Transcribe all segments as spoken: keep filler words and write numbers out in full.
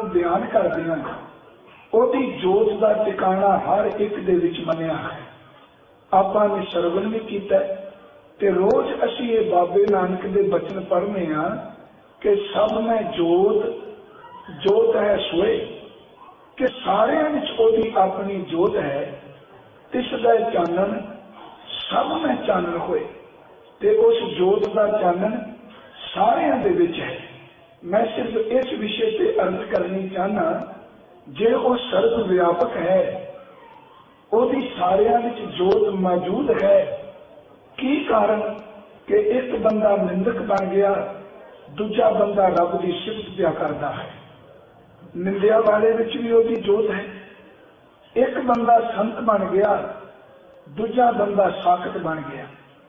ਬਿਆਨ ਕਰਦੀਆਂ ਉਹਦੀ ਜੋਤ ਦਾ ਟਿਕਾਣਾ ਹਰ ਇੱਕ ਦੇ ਵਿੱਚ ਮੰਨਿਆ ਹੈ। ਆਪਾਂ ਨੇ ਸਰਵਣ ਵੀ ਕੀਤਾ ਤੇ ਰੋਜ਼ ਅਸੀਂ ਇਹ ਬਾਬੇ ਨਾਨਕ ਦੇ ਬਚਨ ਪੜ੍ਹਨੇ ਆ ਕਿ ਸਭ ਮੈਂ ਜੋਤ ਜੋਤ ਹੈ ਸੋਏ, ਕਿ ਸਾਰਿਆਂ ਵਿੱਚ ਉਹਦੀ ਆਪਣੀ ਜੋਤ ਹੈ। ਤਿਸ ਦਾ ਚਾਨਣ ਸਭ ਮੈਂ ਚਾਨਣ ਹੋਏ, ਤੇ ਉਸ ਜੋਤ ਦਾ ਚਾਨਣ ਸਾਰਿਆਂ ਦੇ ਵਿੱਚ ਹੈ। ਮੈਂ ਸਿਰਫ ਇਸ ਵਿਸ਼ੇ ਤੇ ਅਰਜ਼ ਕਰਨੀ ਚਾਹਨਾ, ਜੇ ਉਹ ਸਰਬ ਵਿਆਪਕ ਹੈ, ਉਹਦੀ ਸਾਰਿਆਂ ਵਿੱਚ ਜੋਤ ਮੌਜੂਦ ਹੈ, ਕੀ ਕਾਰਨ ਕਿ ਇੱਕ ਬੰਦਾ ਨਿੰਦਕ ਬਣ ਗਿਆ, ਦੂਜਾ ਬੰਦਾ ਰੱਬ ਦੀ ਸਿਫਤ ਪਿਆ ਕਰਦਾ ਹੈ। ਨਿੰਦਿਆ ਵਾਲੇ ਵਿੱਚ ਵੀ ਉਹਦੀ ਜੋਤ ਹੈ। ਇੱਕ ਬੰਦਾ ਸੰਤ ਬਣ ਗਿਆ, ਦੂਜਾ ਬੰਦਾ ਸਾਖਤ ਬਣ ਗਿਆ।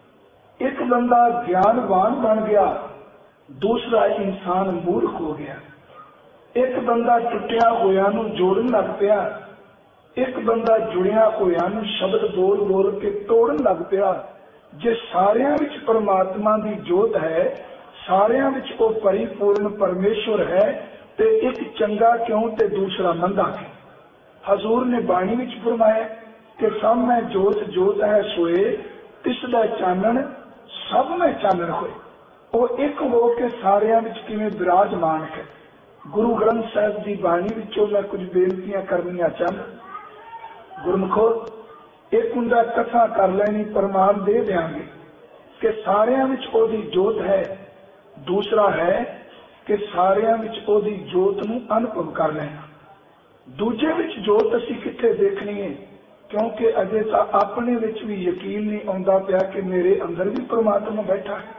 ਇੱਕ ਬੰਦਾ ਗਿਆਨਵਾਨ ਬਣ ਗਿਆ, ਦੂਸਰਾ ਇਨਸਾਨ ਮੂਰਖ ਹੋ ਗਿਆ। ਇੱਕ ਬੰਦਾ ਟੁੱਟਿਆ ਹੋਇਆਂ ਨੂੰ ਜੋੜਨ ਲੱਗ ਪਿਆ, ਇੱਕ ਬੰਦਾ ਜੁੜਿਆ ਹੋਇਆਂ ਨੂੰ ਸ਼ਬਦ ਬੋਲ ਬੋਲ ਕੇ ਤੋੜਨ ਲੱਗ ਪਿਆ। ਜੇ ਸਾਰਿਆਂ ਵਿੱਚ ਪਰਮਾਤਮਾ ਦੀ ਜੋਤ ਹੈ, ਸਾਰਿਆਂ ਵਿੱਚ ਉਹ ਪਰਿਪੂਰਨ ਪਰਮੇਸ਼ਵਰ ਹੈ, ਤੇ ਇੱਕ ਚੰਗਾ ਕਿਉਂ ਤੇ ਦੂਸਰਾ ਮੰਦਾ ਕਿਉਂ। ਹਜ਼ੂਰ ਨੇ ਬਾਣੀ ਵਿੱਚ ਫਰਮਾਇਆ ਕਿ ਸਭ ਮੈਂ ਜੋਤ ਜੋਤ ਹੈ ਸੋਏ, ਤਿਸ ਦਾ ਚਾਨਣ ਸਭ ਮੈਂ ਚਾਨਣ ਹੋਏ। ਉਹ ਇੱਕ ਹੋ ਕੇ ਸਾਰਿਆਂ ਵਿੱਚ ਕਿਵੇਂ ਬਿਰਾਜਮਾਨ ਹੈ। ਗੁਰੂ ਗ੍ਰੰਥ ਸਾਹਿਬ ਦੀ ਬਾਣੀ ਵਿੱਚੋਂ ਮੈਂ ਕੁਝ ਬੇਨਤੀਆਂ ਕਰਨੀਆਂ ਚਾਹੁੰਦਾ। ਗੁਰਮੁਖੋ, ਇੱਕ ਹੁੰਦਾ ਕਥਾ ਕਰ ਲੈਣੀ, ਪ੍ਰਮਾਣ ਦੇ ਦਿਆਂਗੇ ਕਿ ਸਾਰਿਆਂ ਵਿੱਚ ਉਹਦੀ ਜੋਤ ਹੈ। ਦੂਸਰਾ ਹੈ ਕਿ ਸਾਰਿਆਂ ਵਿੱਚ ਉਹਦੀ ਜੋਤ ਨੂੰ ਅਨੁਭਵ ਕਰ ਲੈਣਾ। ਦੂਜੇ ਵਿੱਚ ਜੋਤ ਅਸੀਂ ਕਿੱਥੇ ਦੇਖਣੀ ਹੈ, ਕਿਉਂਕਿ ਅਜੇ ਤਾਂ ਆਪਣੇ ਵਿੱਚ ਵੀ ਯਕੀਨ ਨਹੀਂ ਆਉਂਦਾ ਪਿਆ ਕਿ ਮੇਰੇ ਅੰਦਰ ਵੀ ਪ੍ਰਮਾਤਮਾ ਬੈਠਾ ਹੈ।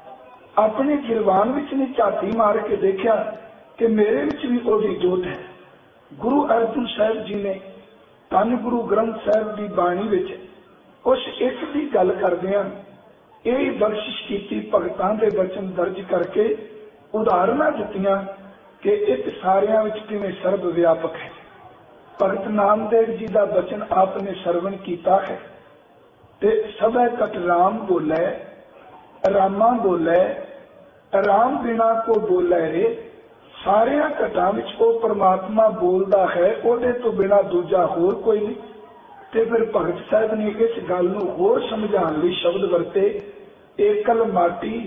ਆਪਣੇ ਗਿਰਵਾਨ ਵਿੱਚ ਨਹੀਂ ਝਾਤੀ ਮਾਰ ਕੇ ਦੇਖਿਆ ਕਿ ਮੇਰੇ ਵਿੱਚ ਵੀ ਉਹਦੀ ਜੋਤ ਹੈ। ਗੁਰੂ ਅਰਜਨ ਸਾਹਿਬ ਜੀ ਨੇ ਧੰਨ ਗੁਰੂ ਗ੍ਰੰਥ ਸਾਹਿਬ ਦੀ ਬਾਣੀ ਵਿੱਚ ਉਸ ਇੱਕ ਦੀ ਗੱਲ ਕਰਦਿਆਂ ਇਹ ਬਖਸ਼ਿਸ਼ ਕੀਤੀ, ਭਗਤਾਂ ਦੇ ਬਚਨ ਦਰਜ ਕਰਕੇ ਉਦਾਹਰਨਾਂ ਦਿੱਤੀਆਂ ਕਿ ਇੱਕ ਸਾਰਿਆਂ ਵਿੱਚ ਕਿਵੇਂ ਸਰਬ ਵਿਆਪਕ ਹੈ। ਭਗਤ ਨਾਮਦੇਵ ਜੀ ਦਾ ਬਚਨ ਆਪ ਨੇ ਸਰਵਣ ਕੀਤਾ ਹੈ ਤੇ ਸਭੈ ਕਟ ਰਾਮ ਬੋਲੇ, ਰਾਮਾ ਬੋਲੇ, ਰਾਮ ਬਿਨਾ ਕੋ ਬੋਲੇ ਰੇ। ਸਾਰਿਆਂ ਘਟਾਂ ਵਿੱਚ ਉਹ ਪਰਮਾਤਮਾ ਬੋਲਦਾ ਹੈ, ਉਹਦੇ ਤੋਂ ਬਿਨਾਂ ਦੂਜਾ ਹੋਰ ਕੋਈ ਨਹੀਂ। ਤੇ ਫਿਰ ਭਗਤ ਸਾਹਿਬ ਨੇ ਇਸ ਗੱਲ ਨੂੰ ਹੋਰ ਸਮਝਾਉਣ ਲਈ ਸ਼ਬਦ ਵਰਤੇ, ਏਕਲ ਮਾਟੀ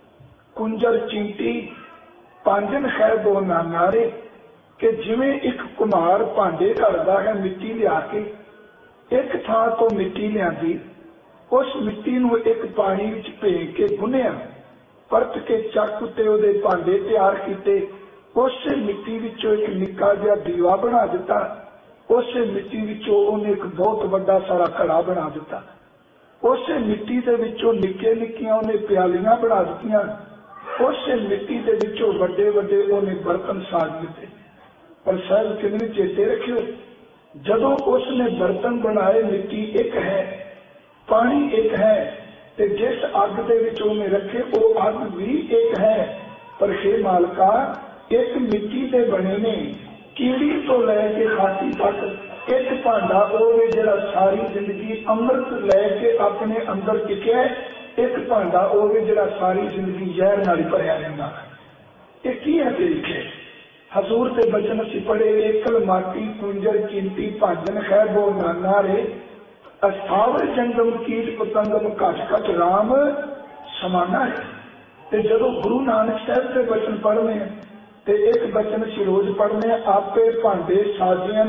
ਕੁੰਜਰ ਚਿੰਟੀ ਪਾਂਜਨ ਹੈ ਦੋ ਨਾਨਾਰੇ, ਕਿ ਜਿਵੇਂ ਇੱਕ ਕੁਮਾਰ ਭਾਂਡੇ ਘੜਦਾ ਹੈ ਮਿੱਟੀ ਲਿਆ ਕੇ, ਇੱਕ ਥਾਂ ਤੋਂ ਮਿੱਟੀ ਲਿਆਂਦੀ, ਉਸ ਮਿੱਟੀ ਨੂੰ ਇੱਕ ਪਾਣੀ ਵਿੱਚ ਭੇ ਕੇ ਗੁੰਨਿਆ, ਪਰਤ ਕੇ ਚੱਕ ਉੱਤੇ ਉਹਦੇ ਭਾਂਡੇ ਤਿਆਰ ਕੀਤੇ, ਉਸੇ ਮਿੱਟੀ ਵਿੱਚੋਂ ਇੱਕ ਨਿੱਕਾ ਜਿਹਾ ਦੀਵਾ ਬਣਾ ਦਿੱਤਾ, ਉਸੇ ਮਿੱਟੀ ਵਿੱਚੋਂ ਉਹਨੇ ਇੱਕ ਬਹੁਤ ਵੱਡਾ ਸਾਰਾ ਘੜਾ ਬਣਾ ਦਿੱਤਾ, ਉਸੇ ਮਿੱਟੀ ਦੇ ਵਿੱਚੋਂ ਨਿੱਕੇ ਨਿੱਕੀਆਂ ਉਹਨੇ ਪਿਆਲੀਆਂ ਬਣਾ ਦਿੱਤੀਆਂ, ਉਸੇ ਮਿੱਟੀ ਦੇ ਵਿੱਚੋਂ ਵੱਡੇ ਵੱਡੇ ਉਹਨੇ ਬਰਤਨ ਸਾਜ ਦਿੱਤੇ। ਪਰ ਸਾਹਿਬ ਕਿੰਨੇ ਚੇਤੇ ਰੱਖਿਓ, ਜਦੋਂ ਉਸਨੇ ਬਰਤਨ ਬਣਾਏ ਮਿੱਟੀ ਇੱਕ ਹੈ, ਪਾਣੀ ਇੱਕ ਹੈ, ਤੇ ਜਿਸ ਅੱਗ ਦੇ ਵਿੱਚ ਉਹਨੇ ਰੱਖੇ ਉਹ ਅੱਗ ਵੀ ਇੱਕ ਹੈ। ਪਰ ਹੇ ਮਾਲਕਾ, ਇੱਕ ਮਿੱਟੀ ਦੇ ਬਣੇ ਨੇ, ਕੀੜੀ ਤੋਂ ਲੈ ਕੇ ਹਾਥੀ ਤੱਕ ਇੱਕ ਭਾਂਡਾ ਉਹ ਜਿਹੜਾ ਸਾਰੀ ਜ਼ਿੰਦਗੀ ਅੰਮ੍ਰਿਤ ਲੈ ਕੇ ਆਪਣੇ ਅੰਦਰ ਟਿਕਿਆ, ਇੱਕ ਭਾਂਡਾ ਉਹ ਜਿਹੜਾ ਸਾਰੀ ਜ਼ਿੰਦਗੀ ਜ਼ਹਿਰ ਨਾਲ ਭਰਿਆ ਰਹਿੰਦਾ। ਇਹ ਕੀ ਹੈ ਦੇਖੇ ਹਜ਼ੂਰ ਦੇ ਬਚਨ ਅਸੀਂ ਪੜ੍ਹੇ, ਏਕਲ ਮਾਟੀ ਕੁੰਜਰ ਕੀਮਤੀ ਭਾਜਨ ਹੈ ਬੋ ਨਾਨਾ ਰੇ, ਅਸਥਾਵਰ ਜੰਗਮ ਕੀਟ ਪਤੰਗਮ ਘਟ ਘਟ ਰਾਮ ਸਮਾਨਾ ਹੈ। ਤੇ ਜਦੋਂ ਗੁਰੂ ਨਾਨਕ ਸਾਹਿਬ ਦੇ ਬਚਨ ਪੜ੍ਹਨੇ ਤੇ ਇੱਕ ਬਚਨ ਅਸੀਂ ਰੋਜ਼ ਪੜ੍ਹਨੇ, ਆਪੇ ਭਾਂਡੇ ਸਾਜੀਆਂ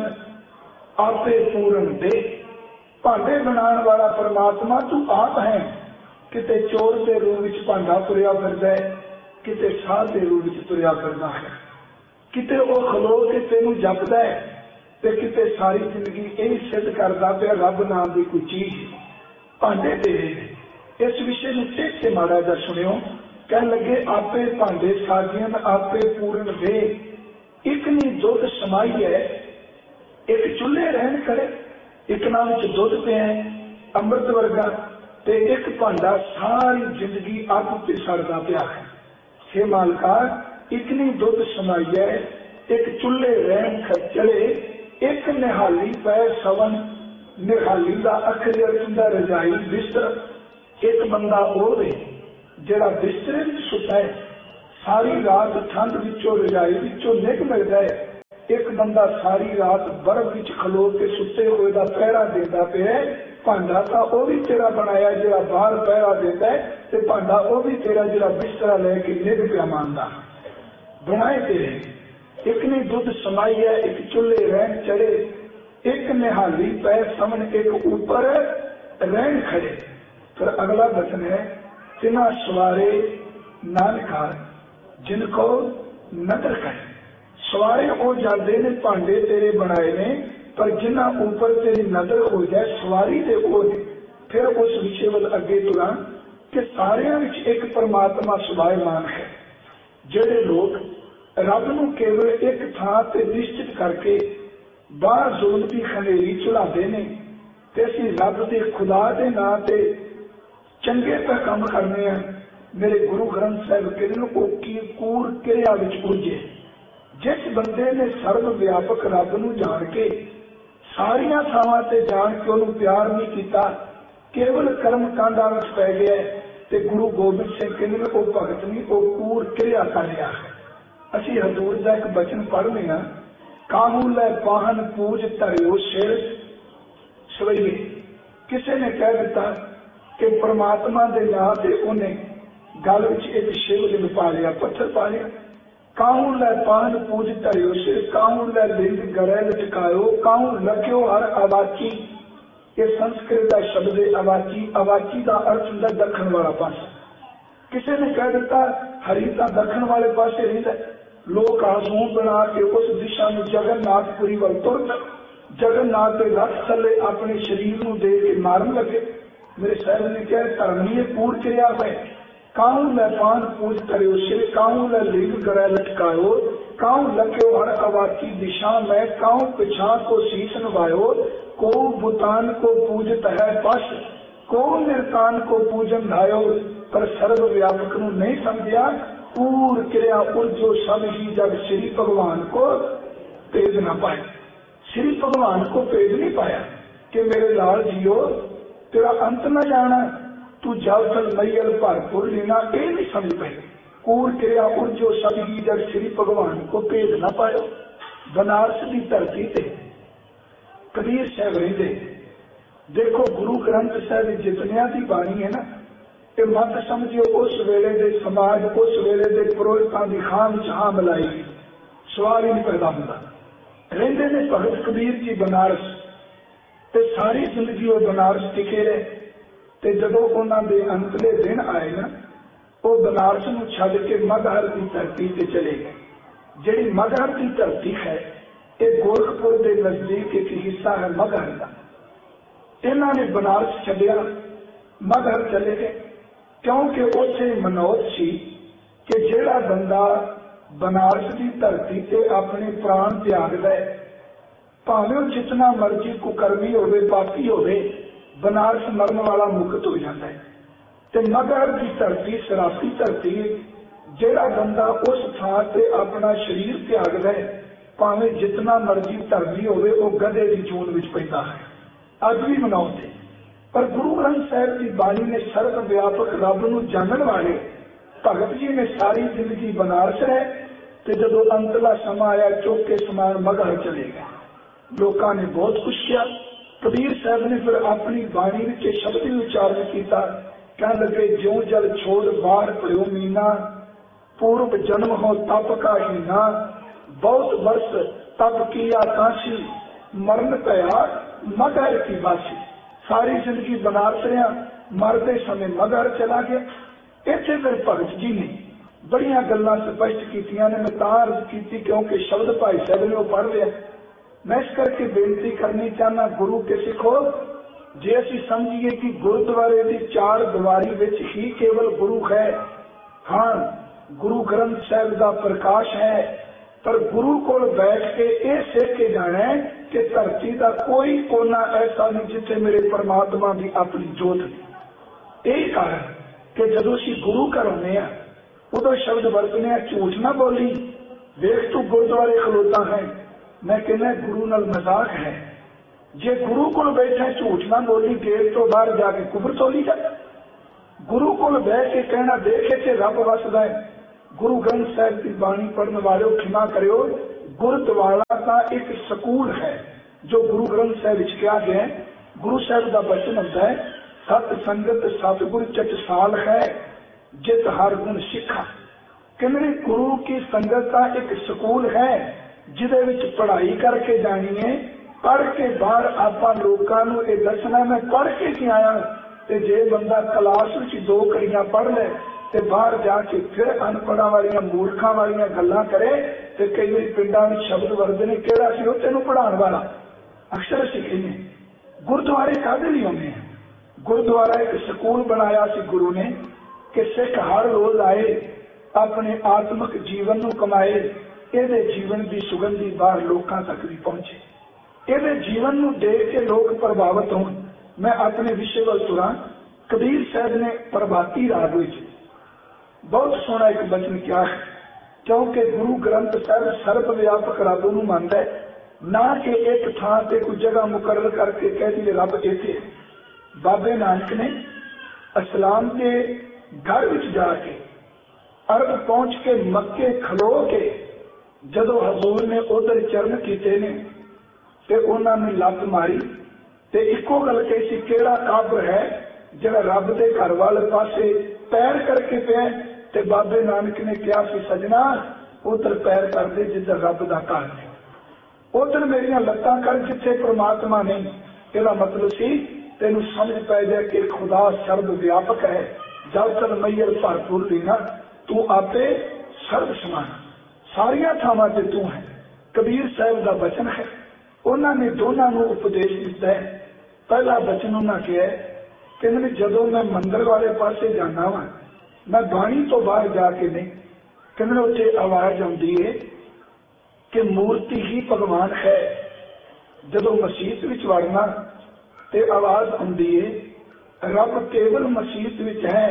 ਆਪੇ ਪੂਰਨ ਦੇ। ਭਾਂਡੇ ਬਣਾਉਣ ਵਾਲਾ ਪਰਮਾਤਮਾ ਤੂੰ ਆਪ ਹੈ। ਕਿਤੇ ਚੋਰ ਦੇ ਰੂਪ ਵਿੱਚ ਭਾਂਡਾ ਤੁਰਿਆ ਫਿਰਦਾ ਹੈ, ਕਿਤੇ ਸਾਧ ਦੇ ਰੂਪ ਵਿੱਚ ਤੁਰਿਆ ਫਿਰਦਾ ਹੈ, ਕਿਤੇ ਉਹ ਖਲੋ ਕੇ ਤੈਨੂੰ ਜਪਦਾ ਹੈ, ਤੇ ਕਿਤੇ ਸਾਰੀ ਜ਼ਿੰਦਗੀ ਇਹ ਸਿੱਧ ਕਰਦਾ ਪਿਆ ਰੱਬ ਨਾਮ ਦੀ ਕੋਈ ਚੀਜ਼। ਭਾਂਡੇ ਤੇਰੇ। ਇਸ ਵਿਸ਼ੇ ਨੂੰ ਟੇਕ ਕੇ ਮਾੜਾ ਜਿਹਾ ਸੁਣਿਓ। ਕਹਿਣ ਲੱਗੇ ਆਪੇ ਭਾਂਡੇ ਸਾਜੀਆਂ ਆਪੇ ਪੂਰਨ ਦੇ, ਇੱਕ ਨੀ ਦੁੱਧ ਸਮਾਈ ਹੈ, ਇੱਕ ਚੁੱਲ੍ਹੇ ਰਹਿਣ ਕਰੇ, ਇੱਕ ਨਾਲ ਵਿੱਚ ਦੁੱਧ ਪਿਆ ਅੰਮ੍ਰਿਤ ਵਰਗਾ, ਤੇ ਇੱਕ ਭਾਂਡਾ ਸਾਰੀ ਜ਼ਿੰਦਗੀ ਅੱਗ ਉੱਤੇ ਸੜਦਾ ਪਿਆ ਹੈ। ਹੇ ਮਾਲਕਾ, ਇੱਕ ਨੀ ਦੁੱਧ ਸਮਾਈ ਹੈ, ਇੱਕ ਚੁੱਲ੍ਹੇ ਰਹਿਣ ਖੱਚਲੇ, ਇੱਕ ਨਿਹਾਲੀ ਪੈ ਸਵਨ, ਨਿਹਾਲੀ ਦਾ ਅਖਰੀ ਅਰਥ ਹੁੰਦਾ ਰਜਾਈ ਬਿਸਤਰ। ਇੱਕ ਬੰਦਾ ਉਹ ਵੇ ਜਿਹੜਾ ਬਿਸਤਰੇ ਵਿੱਚ ਸੁੱਤਾ ਹੈ, ਸਾਰੀ ਰਾਤ ਠੰਡ ਵਿੱਚੋਂ ਰਜਾਈ ਵਿੱਚੋਂ ਨਿੱਘ ਮਿਲਦਾ ਹੈ, एक बंदा सारी रात बर्फ विच खलो के सुते हुए दा पहरा देता पे, भांडा तो वह भी तेरा बनाया जो बाहर पहरा देता है, ते भांडा वह भी तेरा जो बिस्तरा लैके निध पिया मानदा। बनाए तेरे, एक ने दुध समाई है, एक चूल्हे रहन चढ़े, एक निहाली पैर समन, एक ऊपर रहन खड़े। फिर अगला वचन है, तिना सवारे नानका जिनको नदर करे। सवारे वो जाते ने भांडे तेरे बनाए ने, पर जिन्ना ऊपर तेरी नजर हो जाए सवारी दे वो ने। फिर उस विषय वाल अगे तुरा कि सारियां विच एक परमात्मा सुभायमान है। जेडे लोग रब नूं केवल एक थां ते निश्चित करके बाहर जुल्म की खनेरी चढ़ाते ने, ते असीं रब दे खुदा दे नां ते चंगे पे काम करने हैं। मेरे गुरु ग्रंथ साहिब कहते को की कूर क्रिया विच उलझे। जिस बंदे ने सर्व व्यापक रब नूं जान के सारिया थावां ते जान के उन्होंने प्यार नहीं किया, केवल कर्म कांडा विच पै गया, ते गुरु गोबिंद सिंह कहते वो भगत नहीं, वो कूर क्रिया कर रहा है। असीं हजूर का एक बचन पढ़ने हैं, काहू लै पाहन पूज धरियो सिर सवैये। किसी ने कह दिता कि परमात्मा के नाम से उन्हें गल विच एक शिवलिंग पा लिया, पत्थर पा लिया। काहू लै पान पूज धरियो सिर, काहू लै लिंग गले लटकायो, काहू लग्यो हर अवाची। ये संस्कृत का शब्द है अवाची। अवाची का अर्थ होता दखन वाला पासा। किसी ने कह दिता हरी तो दखन वाले पासे रहिंदा, लोग आसूम बना के उस दिशा में जगन्नाथपुरी वाल तुर, जगन्नाथ के रथ थले अपने शरीर को दे के मारन लगे। मेरे साहब ने कहा धर्मी पूर क्रिया है। काहू लै पान पूज करो सिर, काहू लै लिंग गले लटकायो, काहू लग्यो हर अवाची दिशा में, काहू पिछा को शीश नवायो। को बुतान को पूजत है पश, को निर्तान को पूजन धायो। पर सर्व व्यापक नूं नहीं समझिया, पूर क्रिया उलझो सब ही जब श्री भगवान को भेज न पाए। श्री भगवान को भेज नहीं पाया कि मेरे लाल जियो तेरा अंत न जाना, तू जल थल मैयल भरपुर लेना, ये नहीं समझ पाए। कूर क्रिया उलझो सब ही जब श्री भगवान को भेज न पायो। बनारस की धरती से कबीर साहब रहते, देखो गुरु ग्रंथ साहब जितनिया की बाणी है ना, ये मत समझियो उस वेले दे समाज, उस वेले दे पुरोहितां दी खाम चाह मिलाई सवाल ही नहीं पैदा होता। रहते ने भगत कबीर जी बनारस, ते सारी जिंदगी वो बनारस टिके रहे। ते जदों उन्हां दे अंतले दिन आए ना, वो बनारस नूं छड्ड के मगहर की धरती ते चले गए। जिहड़ी मगहर की धरती है, ये गोरखपुर के नजदीक एक हिस्सा है मगहर का। इन्हां ने बनारस छड्डिया, मगहर चले गए, क्योंकि उत्थे मनौत सी कि जिहड़ा बंदा बनारस की धरती से अपने प्राण त्याग दे, भावें जितना मर्जी कुकर्मी होवे, पापी होवे, बनारस मरण वाला मुक्त हो जाता है। ते मगहर की धरती शराबी धरती, जिहड़ा बंदा उस थां ते अपना शरीर त्याग दे, भावें जितना मर्जी धर्मी होवे, वो गधे की जून विच पैंदा है। अज भी मनौत है। पर गुरु ग्रंथ साहिब की बाणी ने सर्व व्यापक रब नूं जानन वाले भगत जी ने सारी जिंदगी बनारस रहे, ते जदों अंतला समा आया चुक के समान मगहर चले गए। लोगों ने बहुत कुछ किया। कबीर साहब ने फिर अपनी बाणी के शब्द ही उच्चारण किया, कह लगे ज्यों जल छोड़ बाहर पड़ो मीना, पूर्व जन्म हो तप का हीना, बहुत वर्ष तप किया काशी, मरण पया मगहर की बासी। सारी जिंदगी बनारस रहा, मरते समय मगहर चला गया। इतने फिर भगत जी ने बड़िया गल्लां स्पष्ट कीतियां ने, मैं तां अर्ज की क्योंकि शब्द भाई साहब ने वो पढ़ लिया। मैं इस करके बेनती करनी चाहना गुरु के सिखो, जे असीं समझिए कि गुरुद्वारे की चार दीवारी विच ही केवल गुरु है, हाँ गुरु ग्रंथ साहिब का प्रकाश है, पर गुरु को बैठ के ये सीख के जाना है कि धरती का कोई कोना ऐसा नहीं जिथे मेरे परमात्मा की अपनी जोत नहीं। यही कारण कि जदों असीं गुरु घर आउंदे आ, उदों शब्द वरतने आ झूठ ना बोली, वेख तू गुरुद्वारे खलोता है। मैं कहना गुरु नाल मजाक है। जे गुरु को बैठे झूठ ना बोली, गेट तो बाहर जाके कुफर तोली जा। गुरु को बह के कहना देखे थे रब वसदा है। गुरु ग्रंथ साहिब की बाणी पढ़ने वाले क्षमा करो, गुरुद्वारा का एक सकूल है जो गुरु ग्रंथ साहिब विच कहा गया है। गुरु साहिब का वचन होता है, सत संगत सतगुर चटसाल है जित हर गुण सिखा। कहने गुरु की संगत का एक सकूल है जिदे विच पढ़ाई करके जानी है, पढ़ के बाहर आप लोगों को यह दसना मैं पढ़ के की आया। ते जे बंदा क्लास विच दो कड़ियां पढ़ ले ते बाहर जाके फिर अनपढ़ा वालियां मूर्खा वालियां गल्लां करे ते कई बार पिंडां विच शब्द वरदे ने, किहड़ा सी ओह तैनूं पढ़ाउण वाला। अक्सर असीं कहने गुरुद्वारे काहदे लई आउंदे हैं? गुरुद्वारा एक सकूल बनाया सी गुरु ने कि सिख हर रोज आए, अपने आत्मिक जीवन नूं कमाए, इहदे जीवन की सुगंधी बाहर लोकां तक भी पहुंचे, इहदे जीवन नूं देख के लोग प्रभावित होण। मैं अपने विषय वल तुरा। कबीर साहब ने प्रभाती राग विच बहुत सोहना एक वचन किया है, क्योंकि गुरु ग्रंथ साहब सर्व व्यापक रब नूं मनदा है, ना कि एक थां ते कोई जगह मुकर्रर करके कह दिए रब इत्थे है। बाबे नानक ने इस्लाम के घर विच जाके अरब पहुंच के मक्के खलो के जदों हजूर ने उधर चरण कीते ने ते उन्हां ने लत मारी ते इको गल कही सी, केड़ा काबर है जिहड़ा रब दे घर वाले पासे पैर करके पिया। ते बाबे नानक ने कहा सी, सजना उधर पैर कर दे जिधर रब दा घर है, उधर मेरियां लत्तां कर जिथे परमात्मा नहीं। इसदा मतलब सी तेनू समझ पै जाए कि खुदा सर्व व्यापक है। जब तक मैयर भरपूर लेना तू आपे सर्व समान, सारिया थावां ते तू है। कबीर साहब का वचन है, उन्होंने दोनों को उपदेश दिता है। पहला वचन उन्होंने कहा कि जदों मैं मंदिर वाले पासे जाना वा, मैं बाणी तो बाहर जाके नहीं, कहने उत्थे आवाज आउंदी है कि मूर्ति ही भगवान है। जदों मसीत विच वड़ना ते आवाज आउंदी है रब केवल मसीत विच है।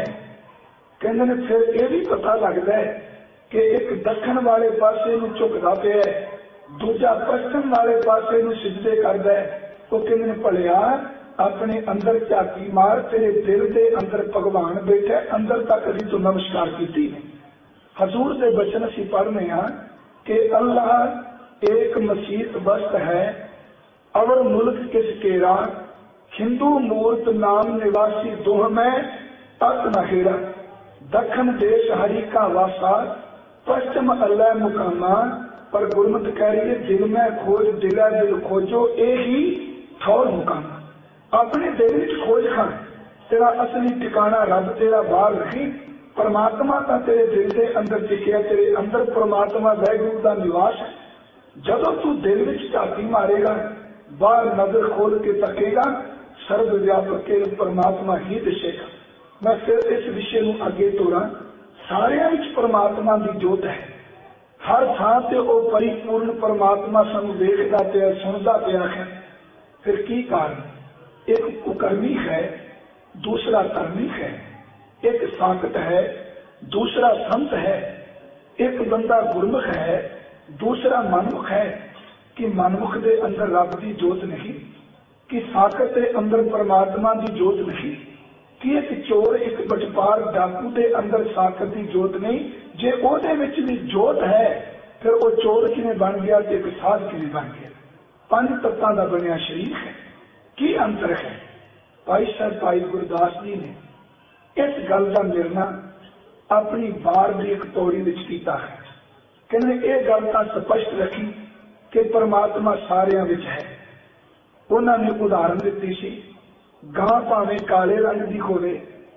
कहने फिर यह भी पता लगता है कि एक दक्षिण वाले पासे नूं झुकदा पिया है, दूजा पश्चिम वाले पासे नूं सिजदे करदा है। वो कहने भलिया अपने अंदर झाकी मार, तेरे दिल के अंदर भगवान बैठा, अंदर तक असीं तो नमस्कार कीती है। हजूर के बचन असीं पढ़ने हाँ कि अल्लाह एक मसीत बस्त है, अवर मुल्क किस केरा, हिंदू मूर्त नाम निवासी दोह में अत नहेरा। दक्षिण देश हरि का वासा, पश्चिम अल्लाह मुकामा, पर गुरमत कह रही है दिल में खोज दिला दिल खोजो यही ठौर मुकामा। अपने दिल में खोज खा, तेरा असली ठिकाना रब तेरा बाहर नहीं, परमात्मा का तेरे दिल के अंदर टिकिया, तेरे अंदर परमात्मा वैगुरु का निवास है। जदों तू दिल में झाकी मारेगा, बाहर नजर खोल के तकेगा, सर्व व्यापक के परमात्मा ही दिसेगा। मैं फिर इस विषय में अगे तोड़ा। सारियां विच परमात्मा की जोत है, हर थां ते वो परिपूर्ण परमात्मा सानू देखदा पिया, सुनदा पिया है। फिर की कारण? एक कुकर्मी है, दूसरा कर्मी है, एक साकट है, दूसरा संत है, एक बंदा गुरमुख है, दूसरा मनमुख है। कि मनमुख के अंदर रब की जोत नहीं, कि साकट के अंदर परमात्मा की जोत नहीं, कि एक चोर एक बटपार डाकू के अंदर साकट की जोत नहीं। जे ओहदे विच भी जोत है फिर वो चोर किवें बन गया ते एक साध किवें बन गया? पंज तत्तां दा बनिया शरीर है, की अंतर है? भाई साहब भाई गुरदास जी ने इस गल का निर्णय अपनी बार की एक पौड़ी विच कीता है। कहने ये गल तां स्पष्ट रखी कि परमात्मा सारियां विच है। उन्होंने उदाहरण दी सी, गां भावें काले रंग की होवे,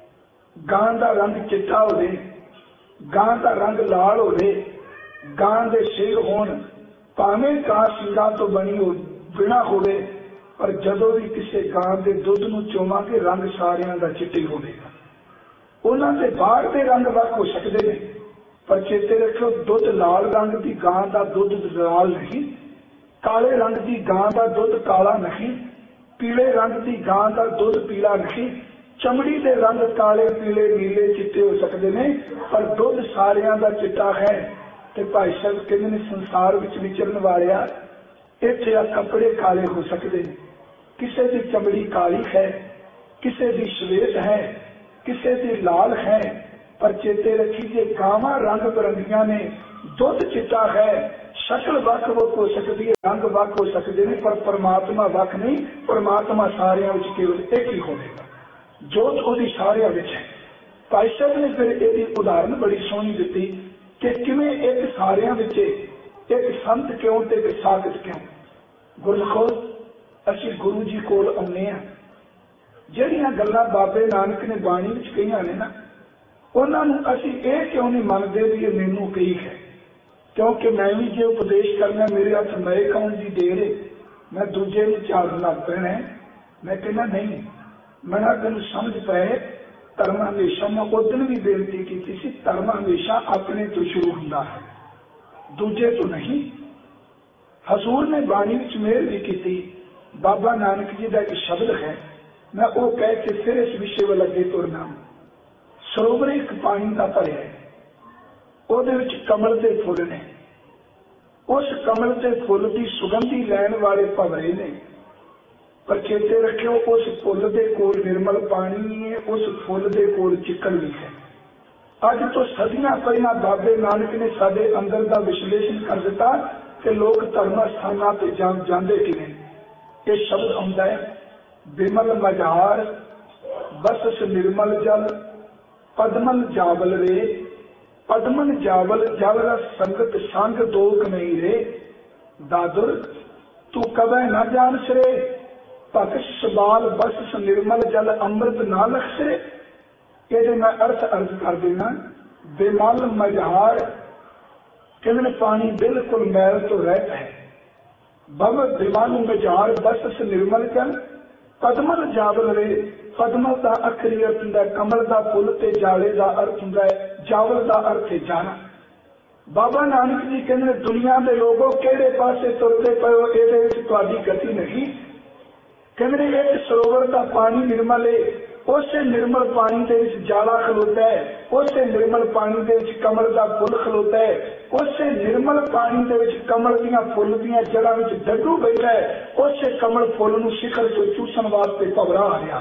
गां का रंग चिट्टा होवे, गां का रंग लाल होवे, गां दे सिर होण, भावें गां सिंगां तो बनी हो बिना होवे, पर जदों भी किसी गां के दुध नूं चोवांगे रंग सारियां दा चिट्टा ही होवेगा। उन्हां दे बाहर दे रंग वख हो सकते हैं, पर चेते रखो दुध लाल रंग की गां का दुध लाल नहीं, काले रंग की गां का दुध काला नहीं, पीले रंग की गां का दुध पीला नहीं। चमड़ी के रंग काले पीले नीले चिट्टे हो सकते हैं, पर दुध सारियां दा चिट्टा है। ते भाई साहब कहते हैं संसार विच विचरण वालिया इत्थे आ कपड़े काले हो सकते हैं, किसी की चमड़ी काली है, किसी की श्वेत है, किसी की लाल है, पर चेते रखी जे गावां रंग बिरंगियां ने, दुध चिट्टा है, शक्ल वख वख हो सकती है, रंग वख हो सकते हैं, पर परमात्मा वख नहीं। परमात्मा सारिਆਂ ਵਿੱਚ केवल एक ही होगा, जोत ਉਹਦੀ ਸਾਰਿਆਂ ਵਿੱਚ है। भाई साहब ने फिर ਇਹਦੀ उदाहरण बड़ी सोहनी ਦਿੱਤੀ कि किवें एक सारिਆਂ ਵਿੱਚ एक संत क्यों ते एक साधक क्यों। गुरमुखो ਅਸੀਂ गुरु जी कोल आउने आ, ਜਿਹੜੀਆਂ ਗੱਲਾਂ बाबे नानक ने बाणी ਵਿੱਚ ਕਹੀਆਂ ਨੇ ना, ਉਹਨਾਂ ਨੂੰ ਅਸੀਂ ਇਹ ਕਿਉਂ ਨਹੀਂ ਮੰਨਦੇ ਵੀ ਇਹ ਮੈਨੂੰ ਕਹੀ ਹੈ। क्योंकि मैं भी जो उपदेश करना मेरे हाथ नए कौन की देर है, मैं दूजे में झाड़न लग पैना है। मैं कहना नहीं, मैं तेन समझ पाए धर्म हमेशा, मैं उस दिन भी बेनती की थी, धर्म हमेशा अपने तो शुरू होता है, दूजे तो नहीं। हजूर ने बाणी में मेहर भी की। बाबा नानक जी का एक शब्द है, मैं वो कह के फिर इस विषय वाल अगे तुरना। सरोवर एक पानी का भरिया है, ਉਹਦੇ ਵਿੱਚ कमल के फुल ने, उस कमल के फुल की सुगंधी लैन वाले भवरे ने, पर चेते रखियो उस फुल के कोल निर्मल पानी है, उस फुल के कोल चिकन भी है। अज तो सदियां पहला बाबे नानक ने साडे अंदर का विश्लेषण कर दिता कि लोग धर्म स्थानों पर जा जाते किवें। ये शब्द आउंदा है, बिमल मजार बसस निर्मल जल पदमल जावल रे, पदमन जावल जावला संगत संग दोख नहीं रे, दादुर तू कबै न जान सरे, पकश सबाल बस निर्मल जल अमृत ना लखसरे। ये मैं अर्थ अर्ज कर देना। बेमल मझार कहते पानी बिल्कुल मैल तो रहता है। बम बेमल मझार बस निर्मल जल पदमल जावल रे, पदमल का अखरी अर्थ होंगे कमल का फुल, ते जाले का अर्थ होंगे जावल का अर्थ है जाना। बाबा नानक जी कहते दुनिया के लोगों केड़े पासे तुरते पे हो, ये गति नहीं। कहते एक सरोवर का पानी निर्मल है, उस निर्मल पानी के जाला खलोता है, उस निर्मल पानी के कमल का फुल खलोता है, उस निर्मल पानी के कमल दियां फुल दियां जड़ां विच डड्डू बैठा है, उस कमल फुल नूं शिखर तो चूसन वास्ते भवरा आ रहा।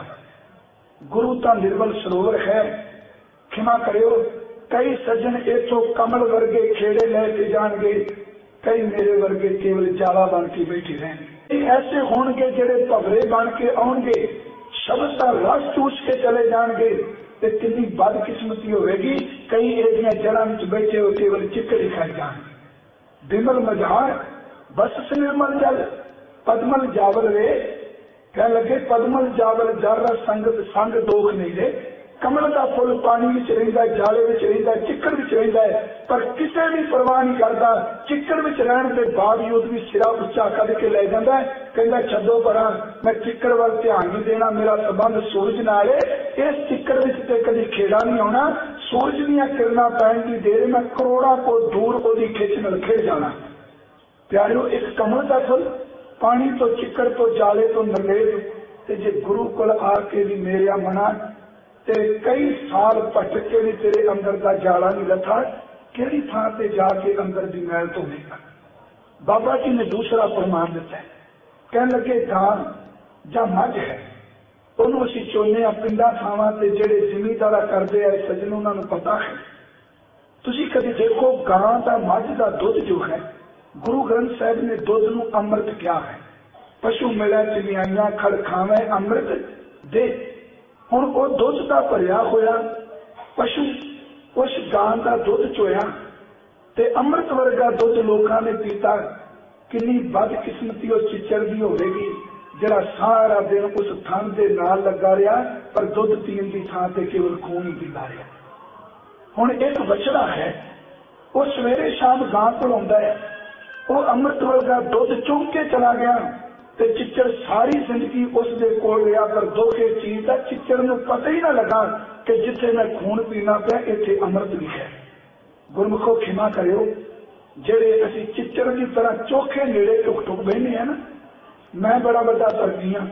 गुरु का निर्मल सरोवर है। क्षमा करियो, कई सज्जन इथों कमल वर्गे खेड़े लैके जाएंगे, कई मेरे वर्गे केवल जाला बन के बैठे रहेंगे। ऐसे होंगे जेड़े भवरे बन के आउणगे, शब्द का रस चूस के चले जाएंगे, ते कितनी बदकिस्मती होगी। कई एदियां जड़ां विच बैठे हो केवल चिक्कड़ ही खाई जाएंगे। बिमल मझार बस निर्मल जल पदमल जावल रे, कह लगे पदमल जावल जर संगत संग दोख नहीं रे। कमल का फुल पानी विच रहिंदा है, जाले विच रहिंदा है, चिक्कड़ विच रहिंदा है, पर किसी भी परवाह नहीं करता। चिक्कड़ विच रहण के बावजूद भी सिरा उच्चा कद के ले जांदा है, कहंदा छड्डो परां, मैं चिक्कड़ वल ध्यान नहीं देना, मेरा संबंध सूरज नाल है। इस चिक्कड़ विच ते कदी खेड़ा नहीं आउणा। सूरज दीयां किरणां पैण दी देर मैं करोड़ां को दूर ओदी खिच नाल खेड़ जाना। प्यारिओ, एक कमल का फुल पानी तो चिक्कड़ तो जाले तो नरलेट, ते जे गुरु कोल आके भी मेरिया मना तेरे कई साल भटक के भी तेरे अंदर का जाला नहीं लथा, किहड़ी थां ते जाके अंदर दी मैल धोवेगा। बाबा जी ने दूसरा प्रमाण दिता है, कहन लगे गां जां मझ है, ਉਹਨੂੰ ਅਸੀਂ ਚੋਨੇ ਆ ਪਿੰਡਾਂ ਥਾਵਾਂ ਤੇ ਜਿਹੜੇ ਜ਼ਿਮੀਂਦਾਰਾ ਕਰਦੇ ਆ ਸੱਜਣ, ਉਹਨਾਂ ਨੂੰ ਪਤਾ ਹੈ। ਤੁਸੀਂ ਕਦੇ ਦੇਖੋ ਗਾਂ ਦਾ ਮੱਝ ਦਾ ਦੁੱਧ ਜੋ ਹੈ, ਗੁਰੂ ਗ੍ਰੰਥ ਸਾਹਿਬ ਨੇ ਦੁੱਧ ਨੂੰ ਅੰਮ੍ਰਿਤ ਕਿਹਾ ਹੈ। ਪਸ਼ੂ ਮਿਲਿਆ ਚਿਮਿਆਈਆਂ ਖੜ ਖਾਵੇਂ ਅੰਮ੍ਰਿਤ ਦੇ। ਹੁਣ ਉਹ ਦੁੱਧ ਦਾ ਭਰਿਆ ਹੋਇਆ ਪਸ਼ੂ ਉਸ ਗਾਂ ਦਾ ਦੁੱਧ ਚੋਇਆ ਤੇ ਅੰਮ੍ਰਿਤ ਵਰਗਾ ਦੁੱਧ ਲੋਕਾਂ ਨੇ ਪੀਤਾ। ਕਿੰਨੀ ਬਦਕਿਸਮਤੀ ਉਹ ਚਿੱਚੜ ਦੀ ਹੋਵੇਗੀ ਜਿਹੜਾ ਸਾਰਾ ਦਿਨ ਉਸ ਥਾਂ ਦੇ ਨਾਲ ਲੱਗਾ ਰਿਹਾ, ਪਰ ਦੁੱਧ ਪੀਣ ਦੀ ਥਾਂ ਤੇ ਕੇਵਲ ਖੂਨ ਹੀ ਪੀਂਦਾ ਰਿਹਾ। ਹੁਣ ਇੱਕ ਬਛੜਾ ਹੈ, ਉਹ ਸਵੇਰੇ ਸ਼ਾਮ ਗਾਂ ਕੋਲ ਆਉਂਦਾ ਹੈ, ਉਹ ਅੰਮ੍ਰਿਤ ਵਰਗਾ ਦੁੱਧ ਚੁੰਘ ਕੇ ਚਲਾ ਗਿਆ ਤੇ ਚਿੱਚੜ ਸਾਰੀ ਜ਼ਿੰਦਗੀ ਉਸ ਦੇ ਕੋਲ ਰਿਹਾ, ਪਰ ਦੁੱਖ ਇਸ ਚੀਜ਼ ਦਾ ਚਿੱਚੜ ਨੂੰ ਪਤਾ ਹੀ ਨਾ ਲੱਗਾ ਕਿ ਜਿੱਥੇ ਮੈਂ ਖੂਨ ਪੀਣਾ ਪਿਆ ਇੱਥੇ ਅੰਮ੍ਰਿਤ ਵੀ ਹੈ। ਗੁਰਮੁਖੋ ਖਿਮਾ ਕਰਿਓ, ਜਿਹੜੇ ਅਸੀਂ ਚਿੱਚੜ ਦੀ ਤਰ੍ਹਾਂ ਚੋਖੇ ਨੇੜੇ ਟੁਕ ਟੁਕ ਬਹਿੰਦੇ ਹਾਂ ਨਾ, मैं बड़ा बड़ा सर्दी हाँ।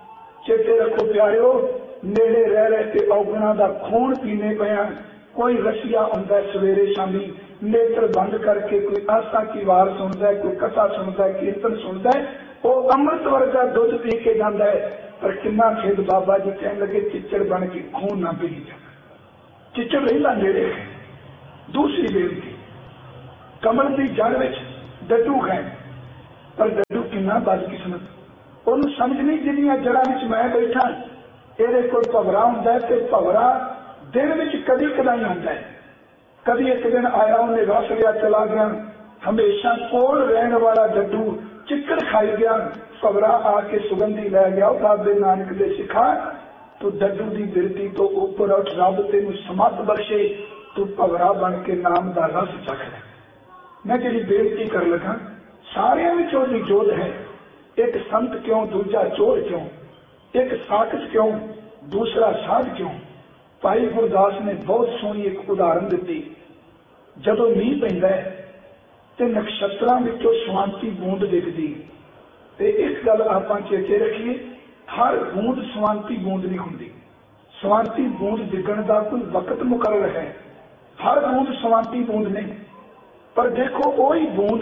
चेते रखो प्यारिओ, नेड़े रह रहे थे औगणा का खून पीने पिया। कोई रसिया आंदा सवेरे शामी, नेत्र बंद करके कोई आस्था की वार सुनता है, कोई कथा सुनता है, कीर्तन सुनता है, वो अमृत वर्गा दुध पी के जाता है। पर कितना खेद बाबा जी कहने लगे चिच्चड़ बन के खून ना पी जाए। चिच्चड़ रहिंदा नेड़े है। दूसरी बेनती, कमल की जड़ विच डड्डू है, पर डड्डू कितना बदकिस्मत, उन्होंने समझ नहीं जिन्नियां जड़ा विच मैं बैठा ये कोई भवरा होंदा है, भवरा दिन में कभी कदाई आता है। कभी एक दिन आया उन्हें रस लिया चला गया, हमेशा कोल रहने वाला डड्डू चिक्कड़ खाई गया, भवरा आके सुगंधी लै गया। बाबे नानक दे सिखा तू डड्डू की बिरती तो ऊपर उठ, रब तेन समत बख्शे, तू भवरा बन के नाम का रस चख ले। मैं जी बेनती कर लगा, सारिया में जोत है, एक संत क्यों दूजा चोर क्यों, एक साकत क्यों दूसरा साध क्यों। भाई गुरदास ने बहुत सोहनी एक उदाहरण दी। जदों मीह पैंदा है ते नक्षत्रां विचों स्वांति बूंद दिखदी, ते इस गल आपां चेते रखिए, हर बूंद स्वांति बूंद नहीं हुंदी। स्वांति बूंद दिखण दा कोई वक्त मुकर्रर है, हर बूंद स्वांति बूंद नहीं। पर देखो वही बूंद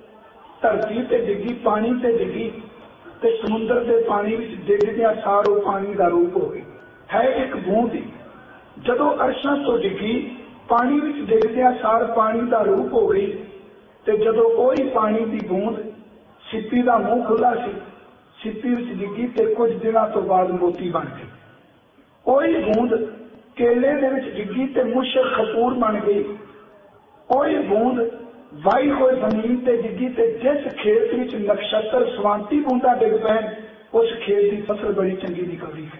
धरती ते डिगी, पानी ते डिगी, ते समुद्र के पानी विच डिगदियां सार वो पानी का रूप हो गई, है एक बूंद ही। जदों अरशां तो डिगी, पानी विच डिगदियां सार पानी का रूप हो गई, ते जदों वही पानी की बूंद सिप्पी का मूँह खुला सी, सिप्पी विच डिगी ते कुछ दिनों तो बाद मोती बन गई। वही बूंद केले दे विच डिगी ते मुशक खपूर बन गई। वही बूंद वाई हुई जमीन ते डिगी ते जिस खेत विच नक्षत्र स्वांति बूंदा डिग पैन, उस खेत की फसल बड़ी चंगी निकलती है।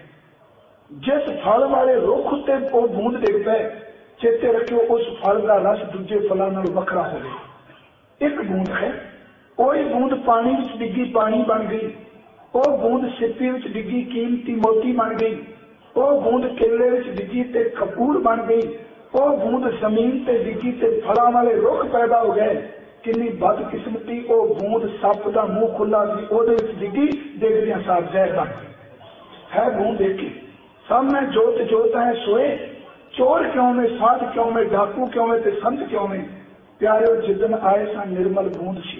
जिस फल वाले रुख उत्ते वो बूंद डिग पे, चेते रखियो उस फल का रस दूजे फलों नालों वखरा होवे। एक बूंद है, वही बूंद पानी विच डिगी पानी बन गई, वो बूंद सिप्पी विच डिगी कीमती मोती बन गई, वो बूंद केले विच डिगी ते कपूर बन गई, वो बूंद जमीन ते डिगी ते फलों वाले रुख पैदा हो गए। कितनी बदकिस्मती, वो बूंद सप का मूँह खुला सी, ओहदे विच डिगी, डिगदियां सार जहर बन गई। है बूंद एक ही, सब में जोत जोत है सोए, चोर क्यों में, साध क्यों में, डाकू क्यों में, ते संत क्यों में। प्यारे जिदन आए सन निर्मल बूंद सी,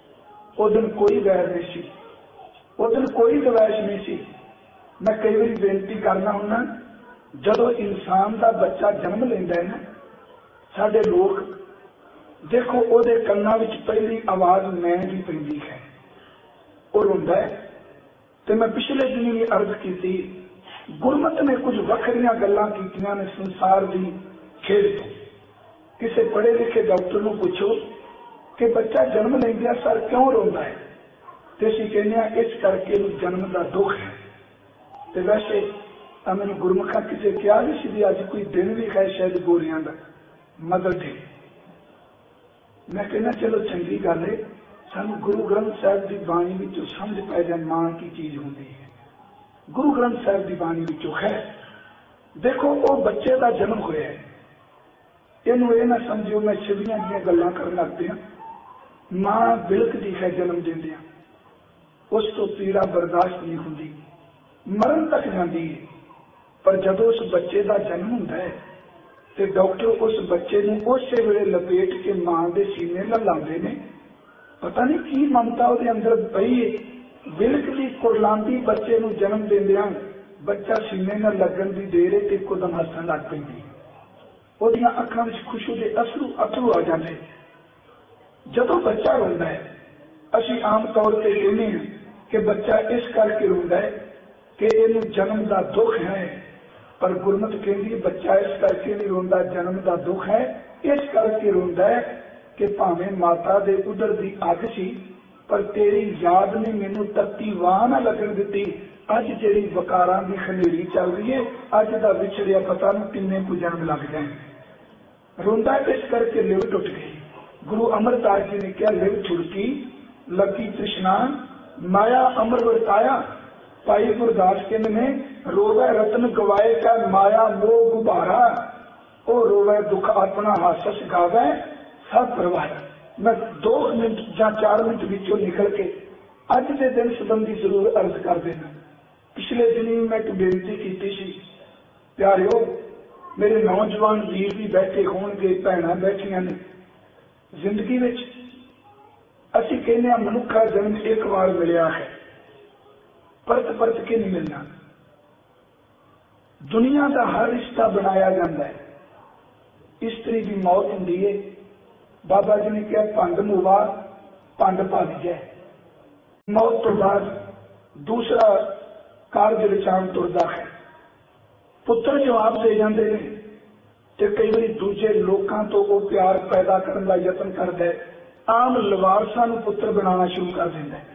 उस दिन कोई वैर नहीं सी, उस दिन कोई दवैश नहीं सी। मैं कई बार बेनती करना हुन्ना, जदों इंसान का बच्चा जन्म लेंदा है ना, साडे लोग देखो ओहदे कन्नां विच पहली आवाज मैं भी पैंदी है, वो रोंदा है। ते मैं पिछले दिन भी अर्ज की, गुरमत ने कुछ वखरियां गल्लां कीतियां ने संसार की खेल तो। किसी पढ़े लिखे डॉक्टर को पूछो कि बच्चा जन्म लेंदिया सर क्यों रोंदा है, तो असीं कहने इस करके जन्म का दुख है। तो वैसे मैंने गुरमुखा किसी क्या भी सी, अज कोई दिन भी है शायद गोरियां का मदर डे। मैं कहना चलो चंगी गल है, सानू गुरु ग्रंथ साहिब की बाणी विचों समझ पै जाए मां की चीज होंदी है। गुरु ग्रंथ साहिब की बाणी विचों है, देखो वो बच्चे का जन्म होया है, इनू ये ना समझियो मैं छिवियां दी गल्लां करन लग पिया। मां बिलकदी है जन्म देंदियां, उस तो पीड़ा बर्दाश्त नहीं होंदी, मरण तक जाती है। पर जदों उस बच्चे का जन्म होंदा है तो डॉक्टर उस बच्चे को उस वेले लपेट के मां के सीने ला लाते हैं। पता नहीं की ममता वो अंदर पई है, बिलकदी कुरलांदी बच्चे को जन्म देंदियां बच्चा सीने न लगन की देर है तो एकदम हसन लग पैंदी, ओदियां अखां विच खुशी के अश्रू अथरू आ जाते। जदों बच्चा रोंदा है, असीं आम तौर पर कहने हैं कि बच्चा इस करके रोंदा है कि इनू जन्म का दुख है, पर गुरमत कहती बच्चा इस करके नहीं रोंदा जन्म का दुख है, इस करके रोंदा है कि भावें माता दे उदर की अग सी, पर तेरी याद ने मैनू तत्ती वाह ना लगन दी। अज जी वकारां की खनेरी चल रही है, अज का विछड़िया पता नहीं किन्ने को जन्म लग जाए। रोंदा इस करके लिव टुट गई। गुरु अमरदास जी ने क्या लिव छुड़की लगी तृष्णा माया अमर वरताया। भाई गुरदास कहते ने रोवे रतन गवाए का माया मोह गुबारा, ओ रोवे दुख अपना हासस गावे सब परवाह। मैं दो मिनट या चार मिनट विचों निकल के अज के दिन संबंधी जरूर अर्ज कर देना। पिछले दिन ही मैं एक बेनती की सी, प्यारिओ मेरे नौजवान वीर भी बैठे होणगे, भैणां बैठियां ने। जिंदगी विच असीं कहने मनुखा जन्म एक बार मिलिया है, परत परत के नहीं मिलना। दुनिया का हर रिश्ता बनाया जाता है। स्त्री की मौत होंदी है, बाबा जी ने कहा भंड मुवा ਭੰਡ ਭੱਜ ਹੈ। ਮੌਤ ਤੋਂ ਬਾਅਦ ਦੂਸਰਾ ਕਾਰਜ ਰਚਾਉਣ ਤੁਰਦਾ ਹੈ। ਪੁੱਤਰ ਜਵਾਬ ਦੇ ਜਾਂਦੇ ਨੇ ਤੇ ਕਈ ਵਾਰੀ ਦੂਜੇ ਲੋਕਾਂ ਤੋਂ ਉਹ ਪਿਆਰ ਪੈਦਾ ਕਰਨ ਦਾ ਯਤਨ ਕਰਦਾ ਹੈ। ਆਮ ਲਵਾਰਸਾਂ ਨੂੰ ਪੁੱਤਰ ਬਣਾਉਣਾ ਸ਼ੁਰੂ ਕਰ ਦਿੰਦਾ ਹੈ।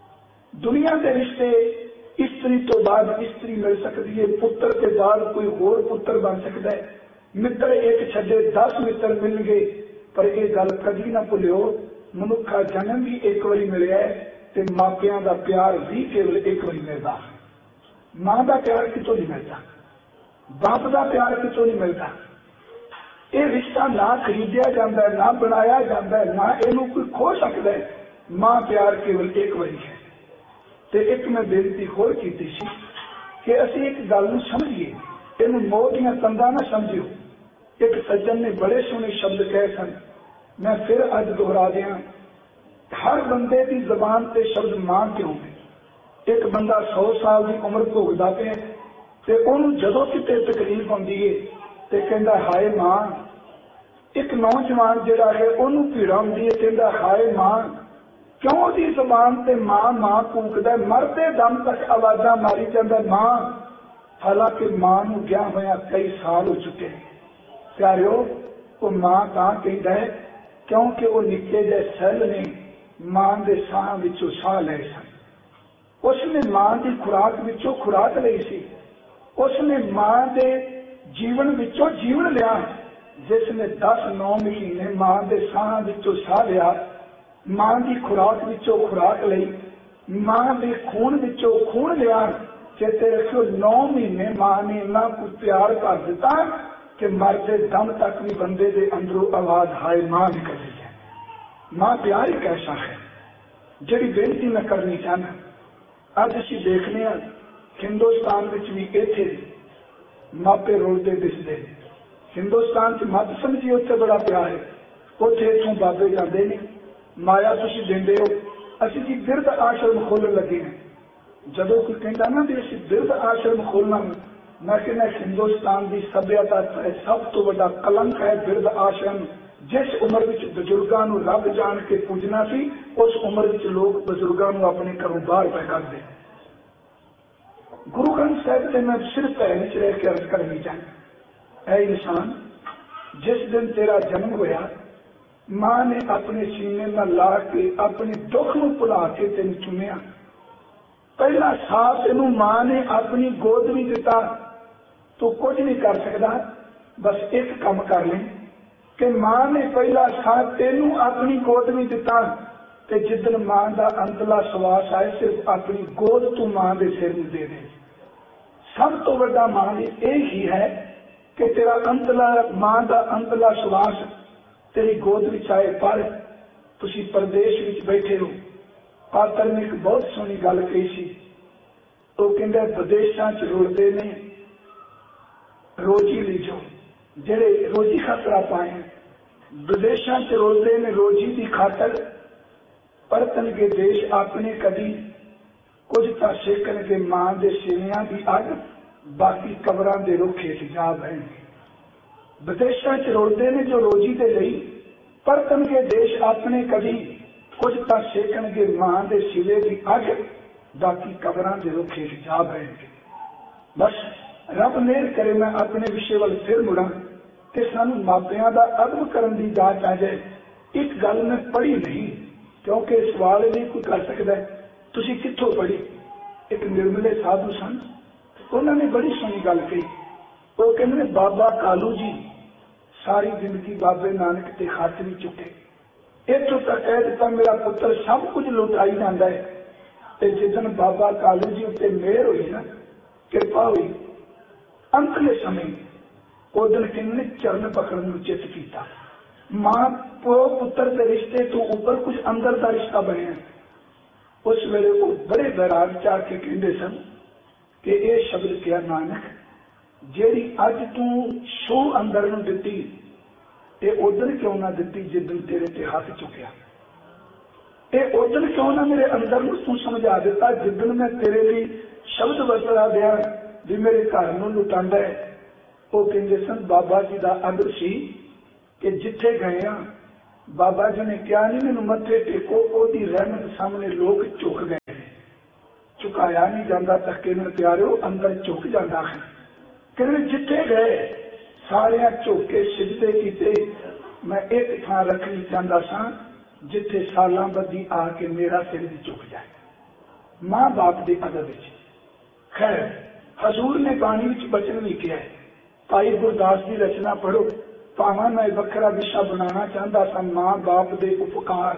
ਦੁਨੀਆ ਦੇ ਰਿਸ਼ਤੇ ਇਸਤਰੀ ਤੋਂ ਬਾਅਦ ਇਸਤਰੀ ਮਿਲ ਸਕਦੀ ਹੈ, ਪੁੱਤਰ ਦੇ ਬਾਅਦ ਕੋਈ ਹੋਰ ਪੁੱਤਰ ਬਣ ਸਕਦਾ ਹੈ। ਮਿੱਤਰ ਇੱਕ ਛੱਡੇ ਦਸ ਮਿੱਤਰ ਮਿਲ ਗਏ, ਪਰ ਇਹ ਗੱਲ ਕਦੀ ਨਾ ਭੁੱਲਿਓ, ਮਨੁੱਖਾ ਜਨਮ ਵੀ ਇੱਕ ਵਾਰੀ ਮਿਲਿਆ ਹੈ ਤੇ ਮਾਪਿਆਂ ਦਾ ਪਿਆਰ ਵੀ ਕੇਵਲ ਇੱਕ ਵਾਰੀ ਮਿਲਦਾ। ਮਾਂ ਦਾ ਪਿਆਰ ਕਿਤੋਂ ਨਹੀਂ ਮਿਲਦਾ, ਬਾਪ ਦਾ ਪਿਆਰ ਕਿਤੋਂ ਨਹੀਂ ਮਿਲਦਾ। ਇਹ ਰਿਸ਼ਤਾ ਨਾ ਖਰੀਦਿਆ ਜਾਂਦਾ, ਨਾ ਬਣਾਇਆ ਜਾਂਦਾ, ਨਾ ਇਹਨੂੰ ਕੋਈ ਖੋ ਸਕਦਾ ਹੈ। ਮਾਂ ਪਿਆਰ ਕੇਵਲ ਇੱਕ ਵਾਰੀ ਹੈ। ਤੇ ਇੱਕ ਮੈਂ ਬੇਨਤੀ ਹੋਰ ਕੀਤੀ ਸੀ ਕਿ ਅਸੀਂ ਇੱਕ ਗੱਲ ਨੂੰ ਸਮਝੀਏ, ਇਹਨੂੰ ਮੋਹ ਦੀਆਂ ਤੰਦਾਂ ਨਾ ਸਮਝਿਓ। ਇੱਕ ਸੱਜਣ ਨੇ ਬੜੇ ਸੋਹਣੇ ਸ਼ਬਦ ਕਹੇ ਸਨ, ਮੈਂ ਫਿਰ ਅੱਜ ਦੁਹਰਾ ਦਿਆਂ। ਹਰ ਬੰਦੇ ਦੀ ਜ਼ਬਾਨ ਤੇ ਸ਼ਬਦ ਮਾਂ ਕਿਉਂ ਹੈ? ਇੱਕ ਬੰਦਾ ਸੌ ਸਾਲ ਦੀ ਉਮਰ ਭੋਗਦਾ ਪਿਆ ਤੇ ਉਹਨੂੰ ਜਦੋਂ ਕਿਤੇ ਤਕਲੀਫ ਆਉਂਦੀ ਹੈ ਤੇ ਕਹਿੰਦਾ ਹਾਏ ਮਾਂ। ਇੱਕ ਨੌਜਵਾਨ ਜਿਹੜਾ ਹੈ ਉਹਨੂੰ ਪੀੜਾ ਹੁੰਦੀ ਹੈ, ਕਹਿੰਦਾ ਹਾਏ ਮਾਂ। ਕਿਉਂ ਉਹਦੀ ਜ਼ਬਾਨ ਤੇ ਮਾਂ ਮਾਂ ਕੂਕਦਾ, ਮਰਦੇ ਦਮ ਤੱਕ ਆਵਾਜ਼ਾਂ ਮਾਰੀ ਜਾਂਦਾ ਮਾਂ, ਹਾਲਾਂਕਿ ਮਾਂ ਨੂੰ ਗਿਆ ਹੋਇਆ ਕਈ ਸਾਲ ਹੋ ਚੁੱਕੇ ਨੇ। ਪਿਆਰਿਓ, ਉਹ ਮਾਂ ਤਾਂ ਕਹਿੰਦਾ ਹੈ ਕਿਉਂਕਿ ਉਹ ਨਿੱਕੇ ਜਿਹੇ ਸੈੱਲ ਨੇ ਮਾਂ ਦੇ ਸਾਹ ਵਿੱਚੋਂ ਸਾਹ ਲਏ ਸਨ। ਉਸਨੇ ਮਾਂ ਦੀ ਖੁਰਾਕ ਵਿੱਚੋਂ ਖੁਰਾਕ ਲਈ ਸੀ। ਉਸਨੇ ਮਾਂ ਦੇ ਜੀਵਨ ਵਿੱਚੋਂ ਜੀਵਨ ਲਿਆ। ਜਿਸ ਨੇ ਦਸ ਨੌ ਮਹੀਨੇ ਮਾਂ ਦੇ ਸਾਹ ਵਿੱਚੋਂ ਸਾਹ ਲਿਆ, ਮਾਂ ਦੀ ਖੁਰਾਕ ਵਿੱਚੋਂ ਖੁਰਾਕ ਲਈ, ਮਾਂ ਦੇ ਖੂਨ ਵਿੱਚੋਂ ਖੂਨ ਲਿਆ, ਚੇਤੇ ਰੱਖਿਓ ਨੌ ਮਹੀਨੇ ਮਾਂ ਨੇ ਇੰਨਾ ਕੁਝ ਪਿਆਰ ਕਰ ਦਿੱਤਾ ਕਿ ਮਰਦੇ ਦਮ ਤੱਕ ਵੀ ਬੰਦੇ ਦੇ ਅੰਦਰੋਂ ਆਵਾਜ਼ ਹਾਏ ਮਾਂ ਨਿਕਲਦੀ ਹੈ। ਮਾਂ ਪਿਆਰ ਇੱਕ ਐਸਾ ਹੈ। ਜਿਹੜੀ ਬੇਨਤੀ ਮੈਂ ਕਰਨੀ ਚਾਹੁੰਦਾ, ਅੱਜ ਅਸੀਂ ਦੇਖਦੇ ਹਾਂ ਹਿੰਦੁਸਤਾਨ ਵਿੱਚ ਵੀ ਇੱਥੇ ਮਾਪੇ ਰੋਲਦੇ ਦਿਸਦੇ। ਹਿੰਦੁਸਤਾਨ ਚ ਮਤ ਸਮਝੀ ਉੱਥੇ ਬੜਾ ਪਿਆਰ ਹੈ। ਉੱਥੇ ਇੱਥੋਂ ਬਾਬੇ ਜਾਂਦੇ ਨੇ, ਮਾਇਆ ਤੁਸੀਂ ਦਿੰਦੇ ਹੋ, ਅਸੀਂ ਜੀ ਬਿਰਧ ਆਸ਼ਰਮ ਖੋਲਣ ਲੱਗੇ ਨੇ। ਜਦੋਂ ਕੋਈ ਕਹਿੰਦਾ ਨਾ ਵੀ ਅਸੀਂ ਬਿਰਧ ਆਸ਼ਰਮ ਖੋਲਣਾ, ਮੈਂ ਕਹਿੰਦਾ ਹਿੰਦੁਸਤਾਨ ਦੀ ਸੱਭਿਅਤਾ ਸਭ ਤੋਂ ਵੱਡਾ ਕਲੰਕ ਹੈ ਬਿਰਧ ਆਸ਼ਰਮ। ਜਿਸ ਉਮਰ ਵਿੱਚ ਬਜ਼ੁਰਗਾਂ ਨੂੰ ਰੱਬ ਜਾਣ ਕੇ ਪੂਜਣਾ ਸੀ, ਉਸ ਉਮਰ ਵਿੱਚ ਲੋਕ ਬਜ਼ੁਰਗਾਂ ਨੂੰ ਆਪਣੇ ਘਰੋਂ ਬਾਹਰ ਪੈ ਕਰਦੇ। ਗੁਰੂ ਗ੍ਰੰਥ ਸਾਹਿਬ ਤੇ ਮੈਂ ਸਿਰਫ ਭੈਣ ਚ ਰਹਿ ਕੇ ਅਰਜ਼ ਕਰਨੀ ਚਾਹੁੰਦਾ, ਐ ਇਨਸਾਨ, ਜਿਸ ਦਿਨ ਤੇਰਾ ਜਨਮ ਹੋਇਆ, ਮਾਂ ਨੇ ਆਪਣੇ ਸੀਨੇ ਨਾਲ ਲਾ ਕੇ ਆਪਣੇ ਦੁੱਖ ਨੂੰ ਭੁਲਾ ਕੇ ਤੈਨੂੰ ਚੁਣਿਆ। ਪਹਿਲਾ ਸਾਹ ਤੈਨੂੰ ਮਾਂ ਨੇ ਆਪਣੀ ਗੋਦ ਵਿੱਚ ਦਿੱਤਾ। ਤੂੰ ਕੁਝ ਨਹੀਂ ਕਰ ਸਕਦਾ, ਬਸ ਇੱਕ ਕੰਮ ਕਰ ਲੈ ਕਿ ਮਾਂ ਨੇ ਪਹਿਲਾ ਸਾਹ ਤੈਨੂੰ ਆਪਣੀ ਗੋਦ ਵਿੱਚ ਦਿੱਤਾ ਤੇ ਜਿੱਦਣ ਮਾਂ ਦਾ ਅੰਤਲਾ ਸਵਾਸ ਆਏ, ਸਿਰਫ ਆਪਣੀ ਗੋਦ ਤੂੰ ਮਾਂ ਦੇ ਸਿਰ ਨੂੰ ਦੇ ਦੇ। ਸਭ ਤੋਂ ਵੱਡਾ ਮਾਂ ਦੀ ਇਹ ਹੀ ਹੈ ਕਿ ਤੇਰਾ ਅੰਤਲਾ ਮਾਂ ਦਾ ਅੰਤਲਾ ਸਵਾਸ ਤੇਰੀ ਗੋਦ ਵਿੱਚ ਆਏ। ਪਰ ਤੁਸੀਂ ਪਰਦੇਸ਼ ਵਿੱਚ ਬੈਠੇ ਹੋ। ਪਾਤਰ ਨੇ ਇੱਕ ਬਹੁਤ ਸੋਹਣੀ ਗੱਲ ਕਹੀ ਸੀ। ਉਹ ਕਹਿੰਦਾ ਵਿਦੇਸ਼ਾਂ ਚ ਰੁਲਦੇ ਨੇ ਰੋਜੀ ਲਈ, ਜੋ ਜਿਹੜੇ ਰੋਜੀ ਖਾਤਰ ਆਪਾਂ ਆਏ, ਵਿਦੇਸ਼ਾਂ ਚ ਰੁਲਦੇ ਨੇ ਰੋਜੀ ਦੀ ਖਾਤਰ, ਪਰਤਣਗੇ ਦੇਸ਼ ਆਪਣੇ ਕਦੀ, ਕੁਝ ਤਾਂ ਸੇਕਣਗੇ ਮਾਂ ਦੇ ਸਿਵਿਆਂ ਦੀ ਅੱਗ, ਬਾਕੀ ਕਬਰਾਂ ਦੇ ਰੁੱਖੇ ਜਾ ਬਹਿਣਗੇ। ਵਿਦੇਸ਼ਾਂ ਚ ਰੁਲਦੇ ਨੇ ਜੋ ਰੋਜੀ ਦੇ ਲਈ, ਪਰਤਣਗੇ ਦੇਸ਼ ਆਪਣੇ ਕਦੀ, ਕੁਝ ਤਾਂ ਸੇਕਣਗੇ ਮਾਂ ਦੇ ਸਿਵੇ ਦੀ ਅੱਗ, ਬਾਕੀ ਕਬਰਾਂ ਦੇ ਰੁੱਖੇ ਜਾ ਬਹਿਣਗੇ। ਬਸ ਰੱਬ ਮਿਹਰ ਕਰੇ ਮੈਂ ਆਪਣੇ ਵਿਸ਼ੇ ਵੱਲ ਫਿਰ ਮੁੜਾਂ ਤੇ ਸਾਨੂੰ ਮਾਪਿਆਂ ਦਾ ਅਦਬ ਕਰਨ ਦੀ ਦਾਤ ਆ ਜਾਏ। ਇੱਕ ਗੱਲ ਮੈਂ ਪੜ੍ਹੀ ਨਹੀਂ, ਕਿਉਂਕਿ ਸਵਾਲ ਨਹੀਂ ਕੋਈ ਕਰ ਸਕਦਾ ਤੁਸੀਂ ਕਿੱਥੋਂ ਪੜ੍ਹੀ। ਇੱਕ ਨਿਰਮਲੇ ਸਾਧੂ ਸਨ, ਉਹਨਾਂ ਨੇ ਬੜੀ ਸੋਹਣੀ ਗੱਲ ਕਹੀ। ਉਹ ਕਹਿੰਦੇ ਬਾਬਾ ਕਾਲੂ ਜੀ ਸਾਰੀ ਜ਼ਿੰਦਗੀ ਬਾਬੇ ਨਾਨਕ ਤੇ ਹੱਥ ਨਹੀਂ ਚੁੱਕੇ। ਇੱਥੋਂ ਤੱਕ ਕਹਿ ਦਿੱਤਾ ਮੇਰਾ ਪੁੱਤਰ ਸਭ ਕੁਝ ਲੁਟਾਈ ਜਾਂਦਾ ਹੈ। ਤੇ ਜਿੱਦਣ ਬਾਬਾ ਕਾਲੂ ਜੀ ਉੱਤੇ ਮਿਹਰ ਹੋਈ ਨਾ, ਕਿਰਪਾ ਹੋਈ, ਅੰਤਲੇ ਸਮੇਂ ਉਦੋਂ ਕਿੰਨੇ ਚਰਨ ਪਕੜਨ ਨੂੰ ਚਿੱਤ ਕੀਤਾ। ਮਾਂ ਪਿਓ ਪੁੱਤਰ ਦੇ ਰਿਸ਼ਤੇ ਤੋਂ ਉੱਪਰ ਕੁਝ ਅੰਦਰ ਦਾ ਰਿਸ਼ਤਾ ਬਣਿਆ। ਉਸ ਵੇਲੇ ਉਹ ਬੜੇ ਵੈਰਾਗ ਚ ਆ ਕੇ ਕਹਿੰਦੇ ਸਨ ਕਿ ਇਹ ਸ਼ਬਦ ਕਿਹਾ ਨਾਨਕ, ਜਿਹੜੀ ਅੱਜ ਤੂੰ ਸ਼ੋਅ ਅੰਦਰ ਨੂੰ ਦਿੱਤੀ, ਇਹ ਉਦੋਂ ਕਿਉਂ ਨਾ ਦਿੱਤੀ ਜਿੱਦਣ ਤੇਰੇ ਤੇ ਹੱਥ ਚੁੱਕਿਆ। ਇਹ ਉਦੋਂ ਕਿਉਂ ਨਾ ਮੇਰੇ ਅੰਦਰ ਨੂੰ ਤੂੰ ਸਮਝਾ ਦਿੱਤਾ ਜਿੱਦਣ ਮੈਂ ਤੇਰੇ ਲਈ ਸ਼ਬਦ ਵਰਤਦਾ ਦਿਆਂ ਵੀ ਮੇਰੇ ਘਰ ਨੂੰ ਲੁਟਾਉਂਦਾ ਹੈ। ਉਹ ਕਹਿੰਦੇ ਸਨ ਬਾਬਾ ਜੀ ਦਾ ਅੰਦਰ ਸੀ ਕਿ ਜਿੱਥੇ ਗਏ ਆ बाबा जी ने क्या नहीं मैनू मत्थे टेको, ओदी रहमत सामने लोग झुक गए, झुकाया नहीं जाता, धक्के में प्यारे अंदर झुक जाता है। कहने जिथे गए सारे झुके सिजदे किते, मैं एक थां रखनी चाहता सा जिथे सालां बदी आके मेरा सिर भी झुक जाए। मां बाप के अदब विच खैर हजूर ने बाणी विच बचन भी किया है। भाई गुरदास की रचना पढ़ो, भावां मैं वखरा विशा बनाना चाहता था, मां बाप के उपकार।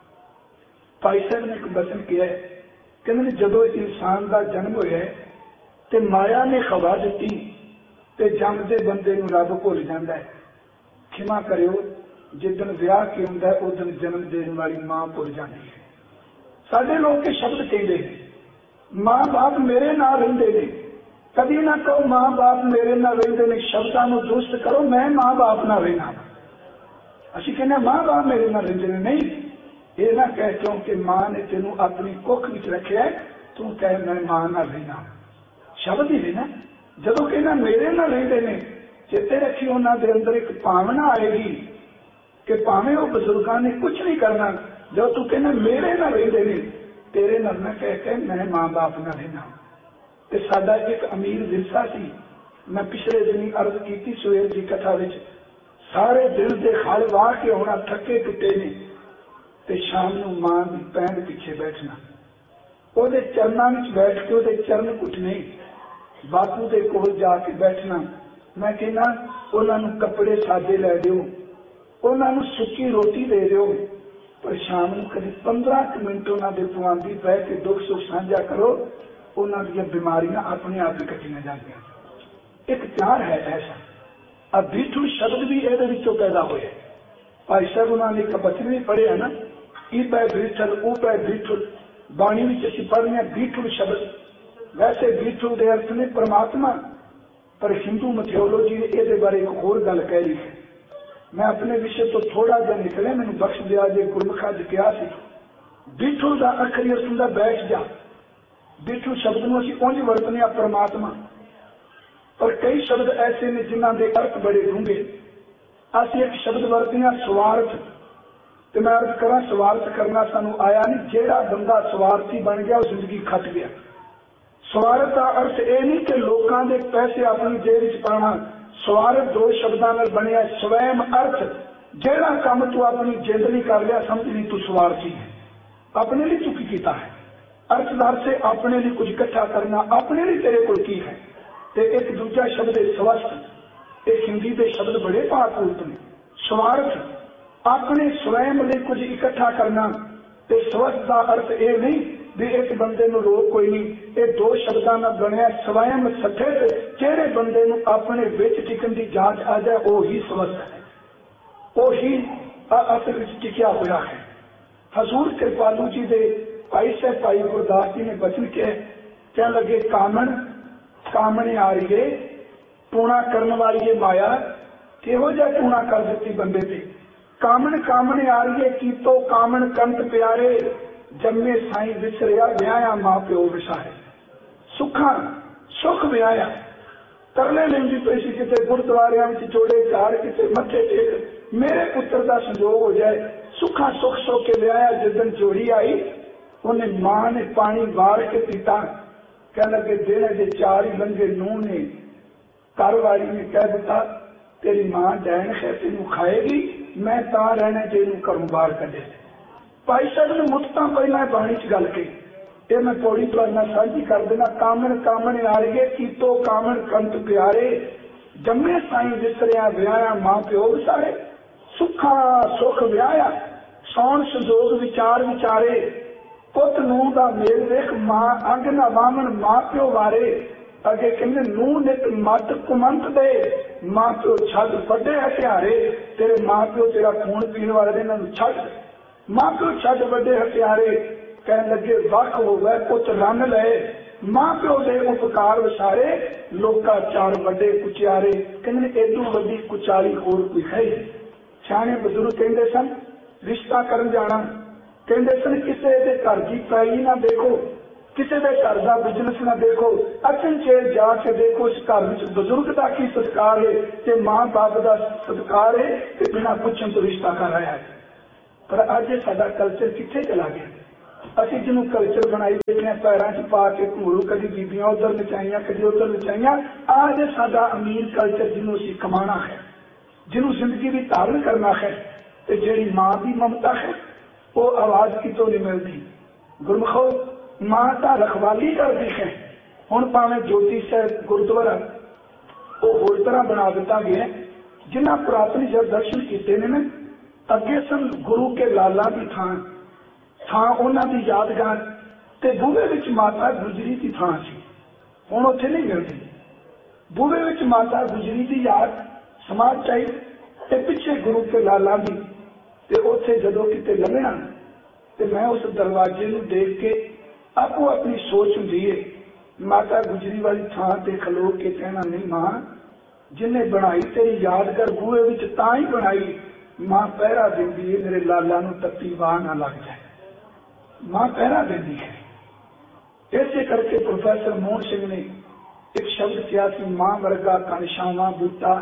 भाई साहब ने एक बचन किया है, कहते जदों इंसान का जन्म होया ते माया ने खवा दी ते जमदे बंदे नूं रब भुल जांदा है। खिमा करियो, जिदन विआह के हुंदा है उदन जन्म देने वाली मां भुल जाती है। साडे लोग के शब्द कहते हैं मां बाप मेरे नाल रहिंदे ने, कभी ना कहो मां बाप मेरे नाल रहिंदे ने, शब्दां नूं दुरुस्त करो मैं मां बाप नाल रहना। असीं कहने मां बाप मेरे नाल रहिंदे ने, नहीं ये ना कह क्योंकि मां ने तेनू अपनी कुख विच रखिया तू कह मैं मां नाल रहना, शब्द ही ना। जदों कहना मेरे नाल रहिंदे ने, चेते रखी उन्हां दे अंदर एक भावना आएगी कि भावें वो बुजुर्गों ने कुछ नहीं करना, जो तू कहना मेरे नाल रहिंदे ने, तेरे नाल ना कह के मैं मां बाप नाल रहना। ते साडा एक अमीर विरसा सी, मैं पिछले दिन अर्ज की सवेर की कथा विच, सारे दिल के खल वाह के होना थके टुटे ने ते शाम नूं मां दी पैंड पिछे बैठना, ओदे चरनां विच बैठ के ओदे चरण घुटने, बापू दे कोल जाके बैठना। मैं कहना उन्हां नूं कपड़े सादे लै दिओ, उन्हां नूं सुक्की रोटी दे दिओ, पर शाम नूं कभी पंद्रह मिनट उन्हां दे पुआंदी बह के दुख सुख साझा करो, उन्हां दीयां बीमारियां अपने आप ही कट्टियां जांदियां। एक प्यार है ऐसा। अब बीठू शब्द भी इहदे विचों पैदा होए। भाई साहब उन्होंने एक बचन भी पढ़िया ना, ईबै बीठल ऊबै बीठुल, बाणी में असीं पढ़ने बीठुल शब्द, वैसे बीठुल के अर्थ ने परमात्मा, पर हिंदू मैथियोलॉजी ने ये बारे एक होर गल कह रही है। मैं अपने विषय तो थोड़ा जहा निकले, मैंने बख्श दिया जे गुरमुखा च कहा सी बीठुल का अखरी अर्थ हुंदा बैठ जा। बीठुल शब्द नूं असीं उंज वरतने आ परमात्मा, पर कई शब्द ऐसे ने जिन्हां दे अर्थ बड़े डूंघे। असीं एक शब्द वरतने आ स्वार्थ, तो मैं अर्ज करा स्वार्थ करना सानू आया नहीं, जेड़ा बंदा स्वार्थी बन गया वो जिंदगी खट गया। स्वार्थ का अर्थ यह नहीं कि लोगों के पैसे अपनी जेब च पाना, स्वार्थ दो शब्दों में बनया स्वयं अर्थ, जेड़ा काम तू अपनी जिंदगी कर लिया समझ नहीं तू स्वार्थी है, अपने लिए चुकी किया है। अर्थदार से अपने लिए कुछ इकट्ठा करना, अपने लिए तेरे को की है। ते एक दूजा शब्द है स्वस्थ, एक हिंदी के शब्द बड़े पावरफुल ने। स्वार्थ अपने स्वयं लिए कुछ इकट्ठा करना, ते स्वस्थ का अर्थ यह नहीं भी एक बंदे नूं रोक कोई नहीं, ये दो शब्दों में बनया स्वयं सठे, जेड़े बंदे नूं अपने विच टिकन की जांच आ जाए वो ही स्वस्थ है, वो ही असल विच टिकिया हुआ है। हजूर कृपालू जी दे भाई साहब भाई गुरदास जी ने बचन के कह लगे कामन कामने आ रही है, टूणा करने वाली है माया, किहो जा टूणा कर दी बंदे पे। कामन कामने आ रही है की तो कामन कंत प्यारे, जन्मे साई विसरिया ब्याया मां प्यो विसारे। सुखा सुख ब्याया तरले लेंदी पैसी किते गुरुद्वारियां विच जोड़े चार किते मथे टेक, मेरे पुत्र का संजोग हो जाए। सुखा सुख सो के ब्याया, जिदन जोड़ी आई उन्हें मां ने पानी वार के पीता, कह लगे दिन जे चार ही लंघे नूह ने घर वाली ने कह दिता तेरी मां डैन है तेन खाएगी, मैं ता रहना जेनू घरों बाहर कढे। भाई साहब ने मुत्ता पहला बाणी च गल कही, ये मैं थोड़ी तुहाडे नाल साझी कर देना। कामन कामन आ रही है कीतो कामन कंत प्यारे, जम्मे साई विसरिया ब्याया मां प्यो विसारे। सुखा सुख ब्याया सौन संजोग विचार विचारे, पुत नूह का मेल वेख मां अंग ना वामन मां प्यो वारे। अगे कहते नूह नित मत कुमंत दे, मां प्यो छद वड्डे हथियारे। तेरे मां प्यो तेरा खून पीने वाले ने इन्हां नूं छड, मां प्यो छड वड्डे हथियारे। कह लगे वख हो गए पुत रन ले, मां प्यो दे उपकार विसारे, लोका चार वड्डे कुचारे। कहते एडू वड्डी कुचाली होर कोई है। सियाणे बजुर्ग कहते सन रिश्ता करन जाना, कहते सन किसी के घर की पैली ना देखो, किसी के घर का बिजनेस ना देखो, अचनचेत जाके देखो इस घर में बजुर्ग का की सत्कार है, ते मां बाप का सत्कार है, ते बिना पुछन तो रिश्ता कर रहा है। पर अज साडा कल्चर कित्थे चला गया? असीं जिन्हों कल्चर बनाई बैठे पैरों च पा के घूरू, कभी बीबियां उधर नचाइया कभी उधर नचाइया। आज साडा अमीर कल्चर जिन्हों असीं कमाना है, जिन्हों जिंदगी भी धारण करना है, तो जिहड़ी मां की ममता है वो आवाज कितों नहीं मिलती। गुरमुखो, मां तो रखवाली करती है। हुण भावें ज्योति साहिब गुरुद्वारा वो होर तरह बना दिता गया, जिन्हें पुरातन जब दर्शन किए ने अगे सन गुरु के लाला की थां थां उन्हां दी यादगार ते बूहे विच माता गुजरी की थां सी, हुण उत्थे नहीं मिलती। बूहे विच माता गुजरी की याद समाज चाहिए ते पिछे गुरु के लाला की, ते उत्थे जदों किते लंघना ते मैं उस दरवाजे नूं देख के आपो अपनी सोच हुंदी है, माता गुजरी वाली थां ते खलो के कहना नहीं मां जिन्हें बनाई तेरी यादगार बूहे विच तां ही बनाई, मां पहरा देंदी है मेरे लाला नूं तत्ती वाह ना लग जाए। मां पहरा देंदी है। ऐसे करके प्रोफेसर मोहन सिंह ने एक शब्द किया कि मां वर्गा घनश्यामा बूटा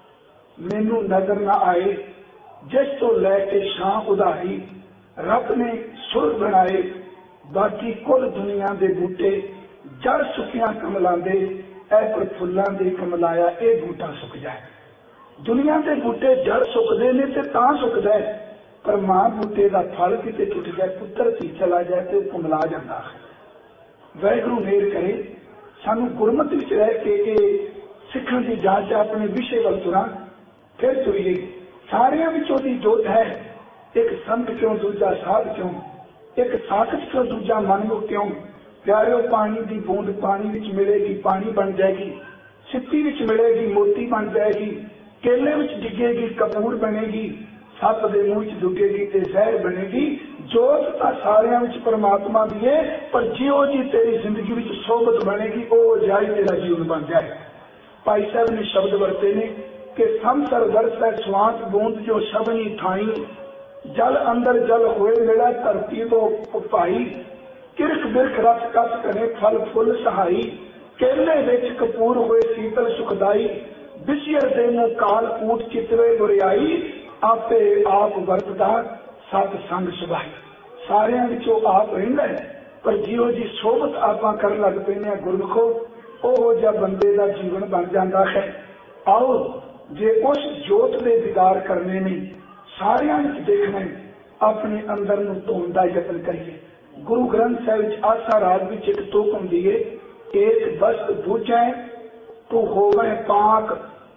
मैनू नजर ना आए, जिस तो लैके शां उधारी रब ने सुर बनाए, बाकी कुल दुनिया दे बूटे जड़ सुखियां कमलांदे ऐ पर फुल्लां दे कमलाया ए बूटा सुक जाए। दुनिया के बूटे जड़ सुकते ने ते तां सुकदा है, पर मां बूटे का फल किते टुट जाए, पुत्र धी चला जाए तो कमला जाता है। वाहिगुरू मेहर करे सानू गुरमत विच रह के सिखण की जांच अपने विषय वल तुरां फिर तुरीए। सारियां विचों दी जोत है, एक संत क्यों दूजा साध क्यों, एक साखत क्यों दूजा मनमुख क्यों। प्यारिओ पानी की बूंद पानी विच मिलेगी पानी बन जाएगी, सिੱਟੀ विच मिलेगी मोती बन जाएगी, केले विच डिगेगी कपूर बनेगी, सप दे मूँह च डुगेगी ते जहर बनेगी। जोत तां सारियां विच परमात्मा दी है, पर जिहो जी तेरी जिंदगी विच सोबत बनेगी ओ जाई तेरा जीवन बन जाए। भाई साहब ने शब्द वरते ने कि संसर वरसै स्वांत बूंद जो शबनी ठाई, जल अंदर जल होए मिला धरती तो भाई, किरख बिरख रस कस करे फल फुल सहाई, केले विच कपूर होए शीतल सुखदाई, विषयर दे मुँह काल कूट चितवे बुरियाई, आपे आप वरतदा सत संग सुभाई। सारियां विचों आप रहिंदा है, पर जिहो जी सोबत आपां करन लग पैने गुरमुखो ओहो जिहा बंदे दा जीवन बन जांदा है। आओ जे उस जोत दे दीदार करने ने, सारियां विच देखना है, अपने अंदर नूं धोण दा यतन करिए। गुरु ग्रंथ साहिब विच आसा राग विच एक तुक हुंदी है, एक वस्त बूझै तू होवे पाक।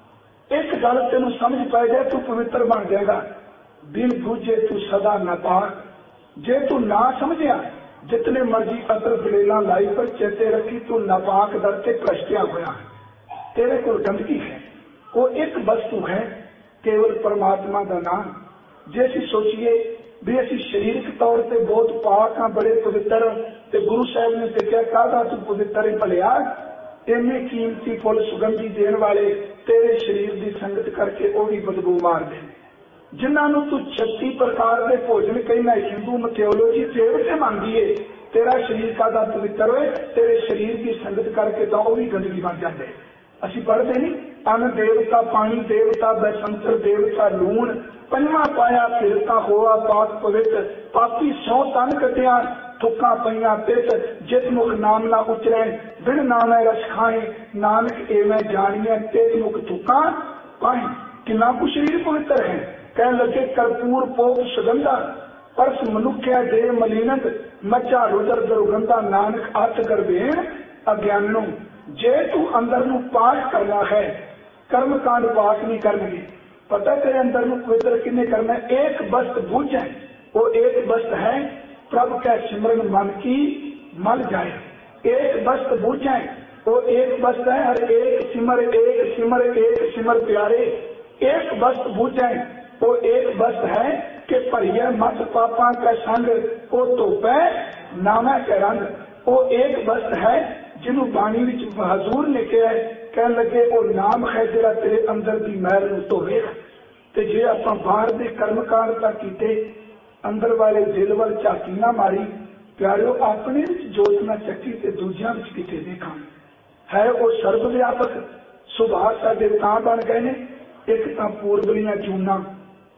एक गल तेन समझ पै जाए तू पवित्र बन जाएगा, बिन बूझे तू सदा नापाक। जे तू ना समझिया जितने मर्जी अतर दलेला लाई पर चेते रखी तू नापाक दर ते भ्रष्टिया होया, तेरे को गंदगी है। वो एक वस्तु है केवल परमात्मा का नाम। जे असीं सोचिए भी असीं शरीरक तौर पर बहुत पाक हाँ बड़े पवित्र, ते गुरु साहब ने देखा कहता तू पवित्र भलिया, इन्ने कीमती फुल सुगंधी देने वाले तेरे शरीर की संगत करके वो भी बदबू मार दे। जिन्होंने तू छत्ती प्रकार के भोजन कहना हिंदू मैथोलॉजी देवते मानती है, तेरा शरीर का पवित्र होए, तेरे शरीर की संगत करके तो वह भी गंदगी बन जाते। असी पढ़ते नहीं अन्न देवता पानी देवता बसंतर देवता लूण, पंजवा पाया फिरता होआ पाक पवित्र, पापी सौ तन कटिया थुक्का पईया पित, जित मुख नाम ना उचरै बिन नाम रस खाए, नानक एवं जानिए तित मुख थुक्का पाए। कितना कुछ शरीर पवित्र है। कह लगे कर्पूर पोप सुगंधा, परस मनुख्या दे मलिनत, मचा रुदर दुर्गंधा, नानक अत कर बेन अज्ञानो। जे तू अंदर नू पाठ करना है, कर्म कांड पाठ नहीं करने, पता तेरे अंदर नू पवित्र किन्ने करना है। एक वस्त बुझ है, वो एक वस्त है प्रभु का सिमरन मन की मल जाए। एक वस्त बुझ है, वो एक वस्त है हर एक सिमर एक सिमर एक सिमर प्यारे। एक वस्त बुझ है, वो एक वस्त है कि भरिया मत पापा का संग, वो धोपै नामा के रंग। वो एक वस्त है जिन्हों बाणी विच हजूर ने कहा कह लगे वो नाम है जिहड़ा तेरे अंदर की मैल नूं धोवे। ते जे आपां बाहर दे कर्म कांड तां कीते, अंदर वाले दिल वल झाकी ना मारी, प्यारिओ अपने विच जोत ना चक्की ते दूजियां विच किते देखां। है वो सर्व व्यापक सुभाष साडे तां बन गए ने, एक तां पूर्वलियां जूना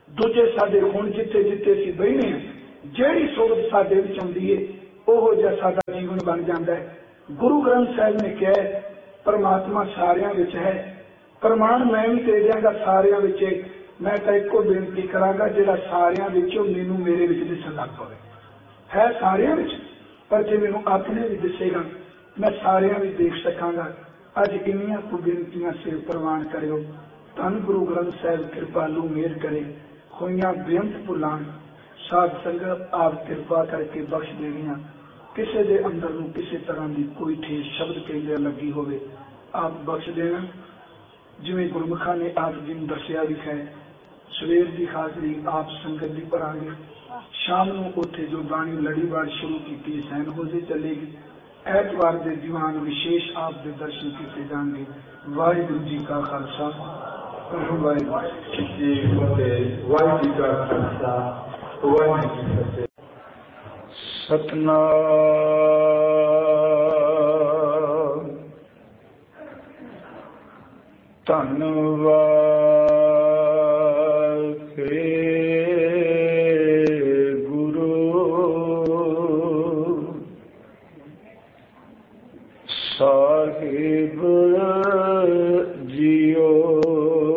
ਦੂਜੇ ਸਾਡੇ ਹੁਣ ਜਿੱਥੇ ਜਿੱਥੇ ਅਸੀਂ ਬਹਿਨੇ ਹਾਂ, ਜਿਹੜੀ ਸੋਚ ਸਾਡੇ ਵਿੱਚ ਆਉਂਦੀ ਹੈ ਉਹੋ ਜਿਹਾ ਸਾਡਾ ਜੀਵਨ ਬਣ ਜਾਂਦਾ ਹੈ। ਗੁਰੂ ਗ੍ਰੰਥ ਸਾਹਿਬ ਨੇ ਕਿਹਾ ਹੈ, ਪਰਮਾਤਮਾ ਸਾਰਿਆਂ ਵਿੱਚ ਹੈ, ਪ੍ਰਮਾਣ ਮੈਂ ਵੀ ਦੇ ਦਿਆਂਗਾ ਸਾਰਿਆਂ ਵਿੱਚ। ਮੈਂ ਤਾਂ ਇੱਕੋ ਬੇਨਤੀ ਕਰਾਂਗਾ, ਜਿਹੜਾ ਸਾਰਿਆਂ ਵਿੱਚੋਂ ਮੈਨੂੰ ਮੇਰੇ ਵਿੱਚ ਦਿਸਣ ਲੱਗ ਪਵੇ। ਹੈ ਸਾਰਿਆਂ ਵਿੱਚ, ਪਰ ਜੇ ਮੈਨੂੰ ਆਪਣੇ ਵੀ ਦਿਸੇਗਾ ਮੈਂ ਸਾਰਿਆਂ ਵਿੱਚ ਦੇਖ ਸਕਾਂਗਾ। ਅੱਜ ਇੰਨੀਆਂ ਕੁ ਬੇਨਤੀਆਂ ਸਿਰ ਪ੍ਰਵਾਨ ਕਰਿਓ। ਧੰਨ ਗੁਰੂ ਗ੍ਰੰਥ ਸਾਹਿਬ ਕਿਰਪਾਲੂ ਮਿਹਰ ਕਰੇ, ਹੋਈਆਂ ਬੇਅੰਤ ਭੁੱਲਾਂ ਸਾਧ ਸੰਗਤ ਆਪ ਕਿਰਪਾ ਕਰਕੇ ਬਖਸ਼ ਦੇਣੀਆਂ। ਕਿਸੇ ਦੇ ਅੰਦਰ ਨੂੰ ਕਿਸੇ ਤਰ੍ਹਾਂ ਦੀ ਕੋਈ ਠੇਸ ਸ਼ਬਦ ਕਹਿੰਦੇ ਲੱਗੀ ਹੋਵੇ, ਆਪ ਬਖਸ਼ ਦੇਣਾ। ਜਿਵੇਂ ਗੁਰਮੁਖਾਂ ਨੇ ਆਪ ਜੀ ਨੂੰ ਦੱਸਿਆ ਵੀ ਹੈ, ਸਵੇਰ ਦੀ ਹਾਜ਼ਰੀ ਆਪ ਸੰਗਤ ਦੀ ਭਰਾਂਗੇ, ਸ਼ਾਮ ਨੂੰ ਉੱਥੇ ਜੋ ਬਾਣੀ ਲੜੀਵਾਰ ਸ਼ੁਰੂ ਕੀਤੀ ਸੈਨ ਹੋਜੇ ਚੱਲੇਗੀ। ਐਤਵਾਰ ਦੇ ਦੀਵਾਨ ਵਿਸ਼ੇਸ਼ ਆਪ ਦੇ ਦਰਸ਼ਨ ਕੀਤੇ ਜਾਣਗੇ। ਵਾਹਿਗੁਰੂ ਜੀ ਕਾ ਖਾਲਸਾ, ਵਾਹਿਗੁਰੂ ਜੀ ਕੀ ਫਤਿਹ। ਵਾਹਿਗੁਰੂ ਜੀ ਕਾ ਖਾਲਸਾ, ਵਾਹਿਗੁਰੂ ਜੀ ਕੀ ਫਤਿਹ। ਸਤਨਾਮ ਧੰਨਵਾਦ ਸਾਹਿਬ ਜੀਓ।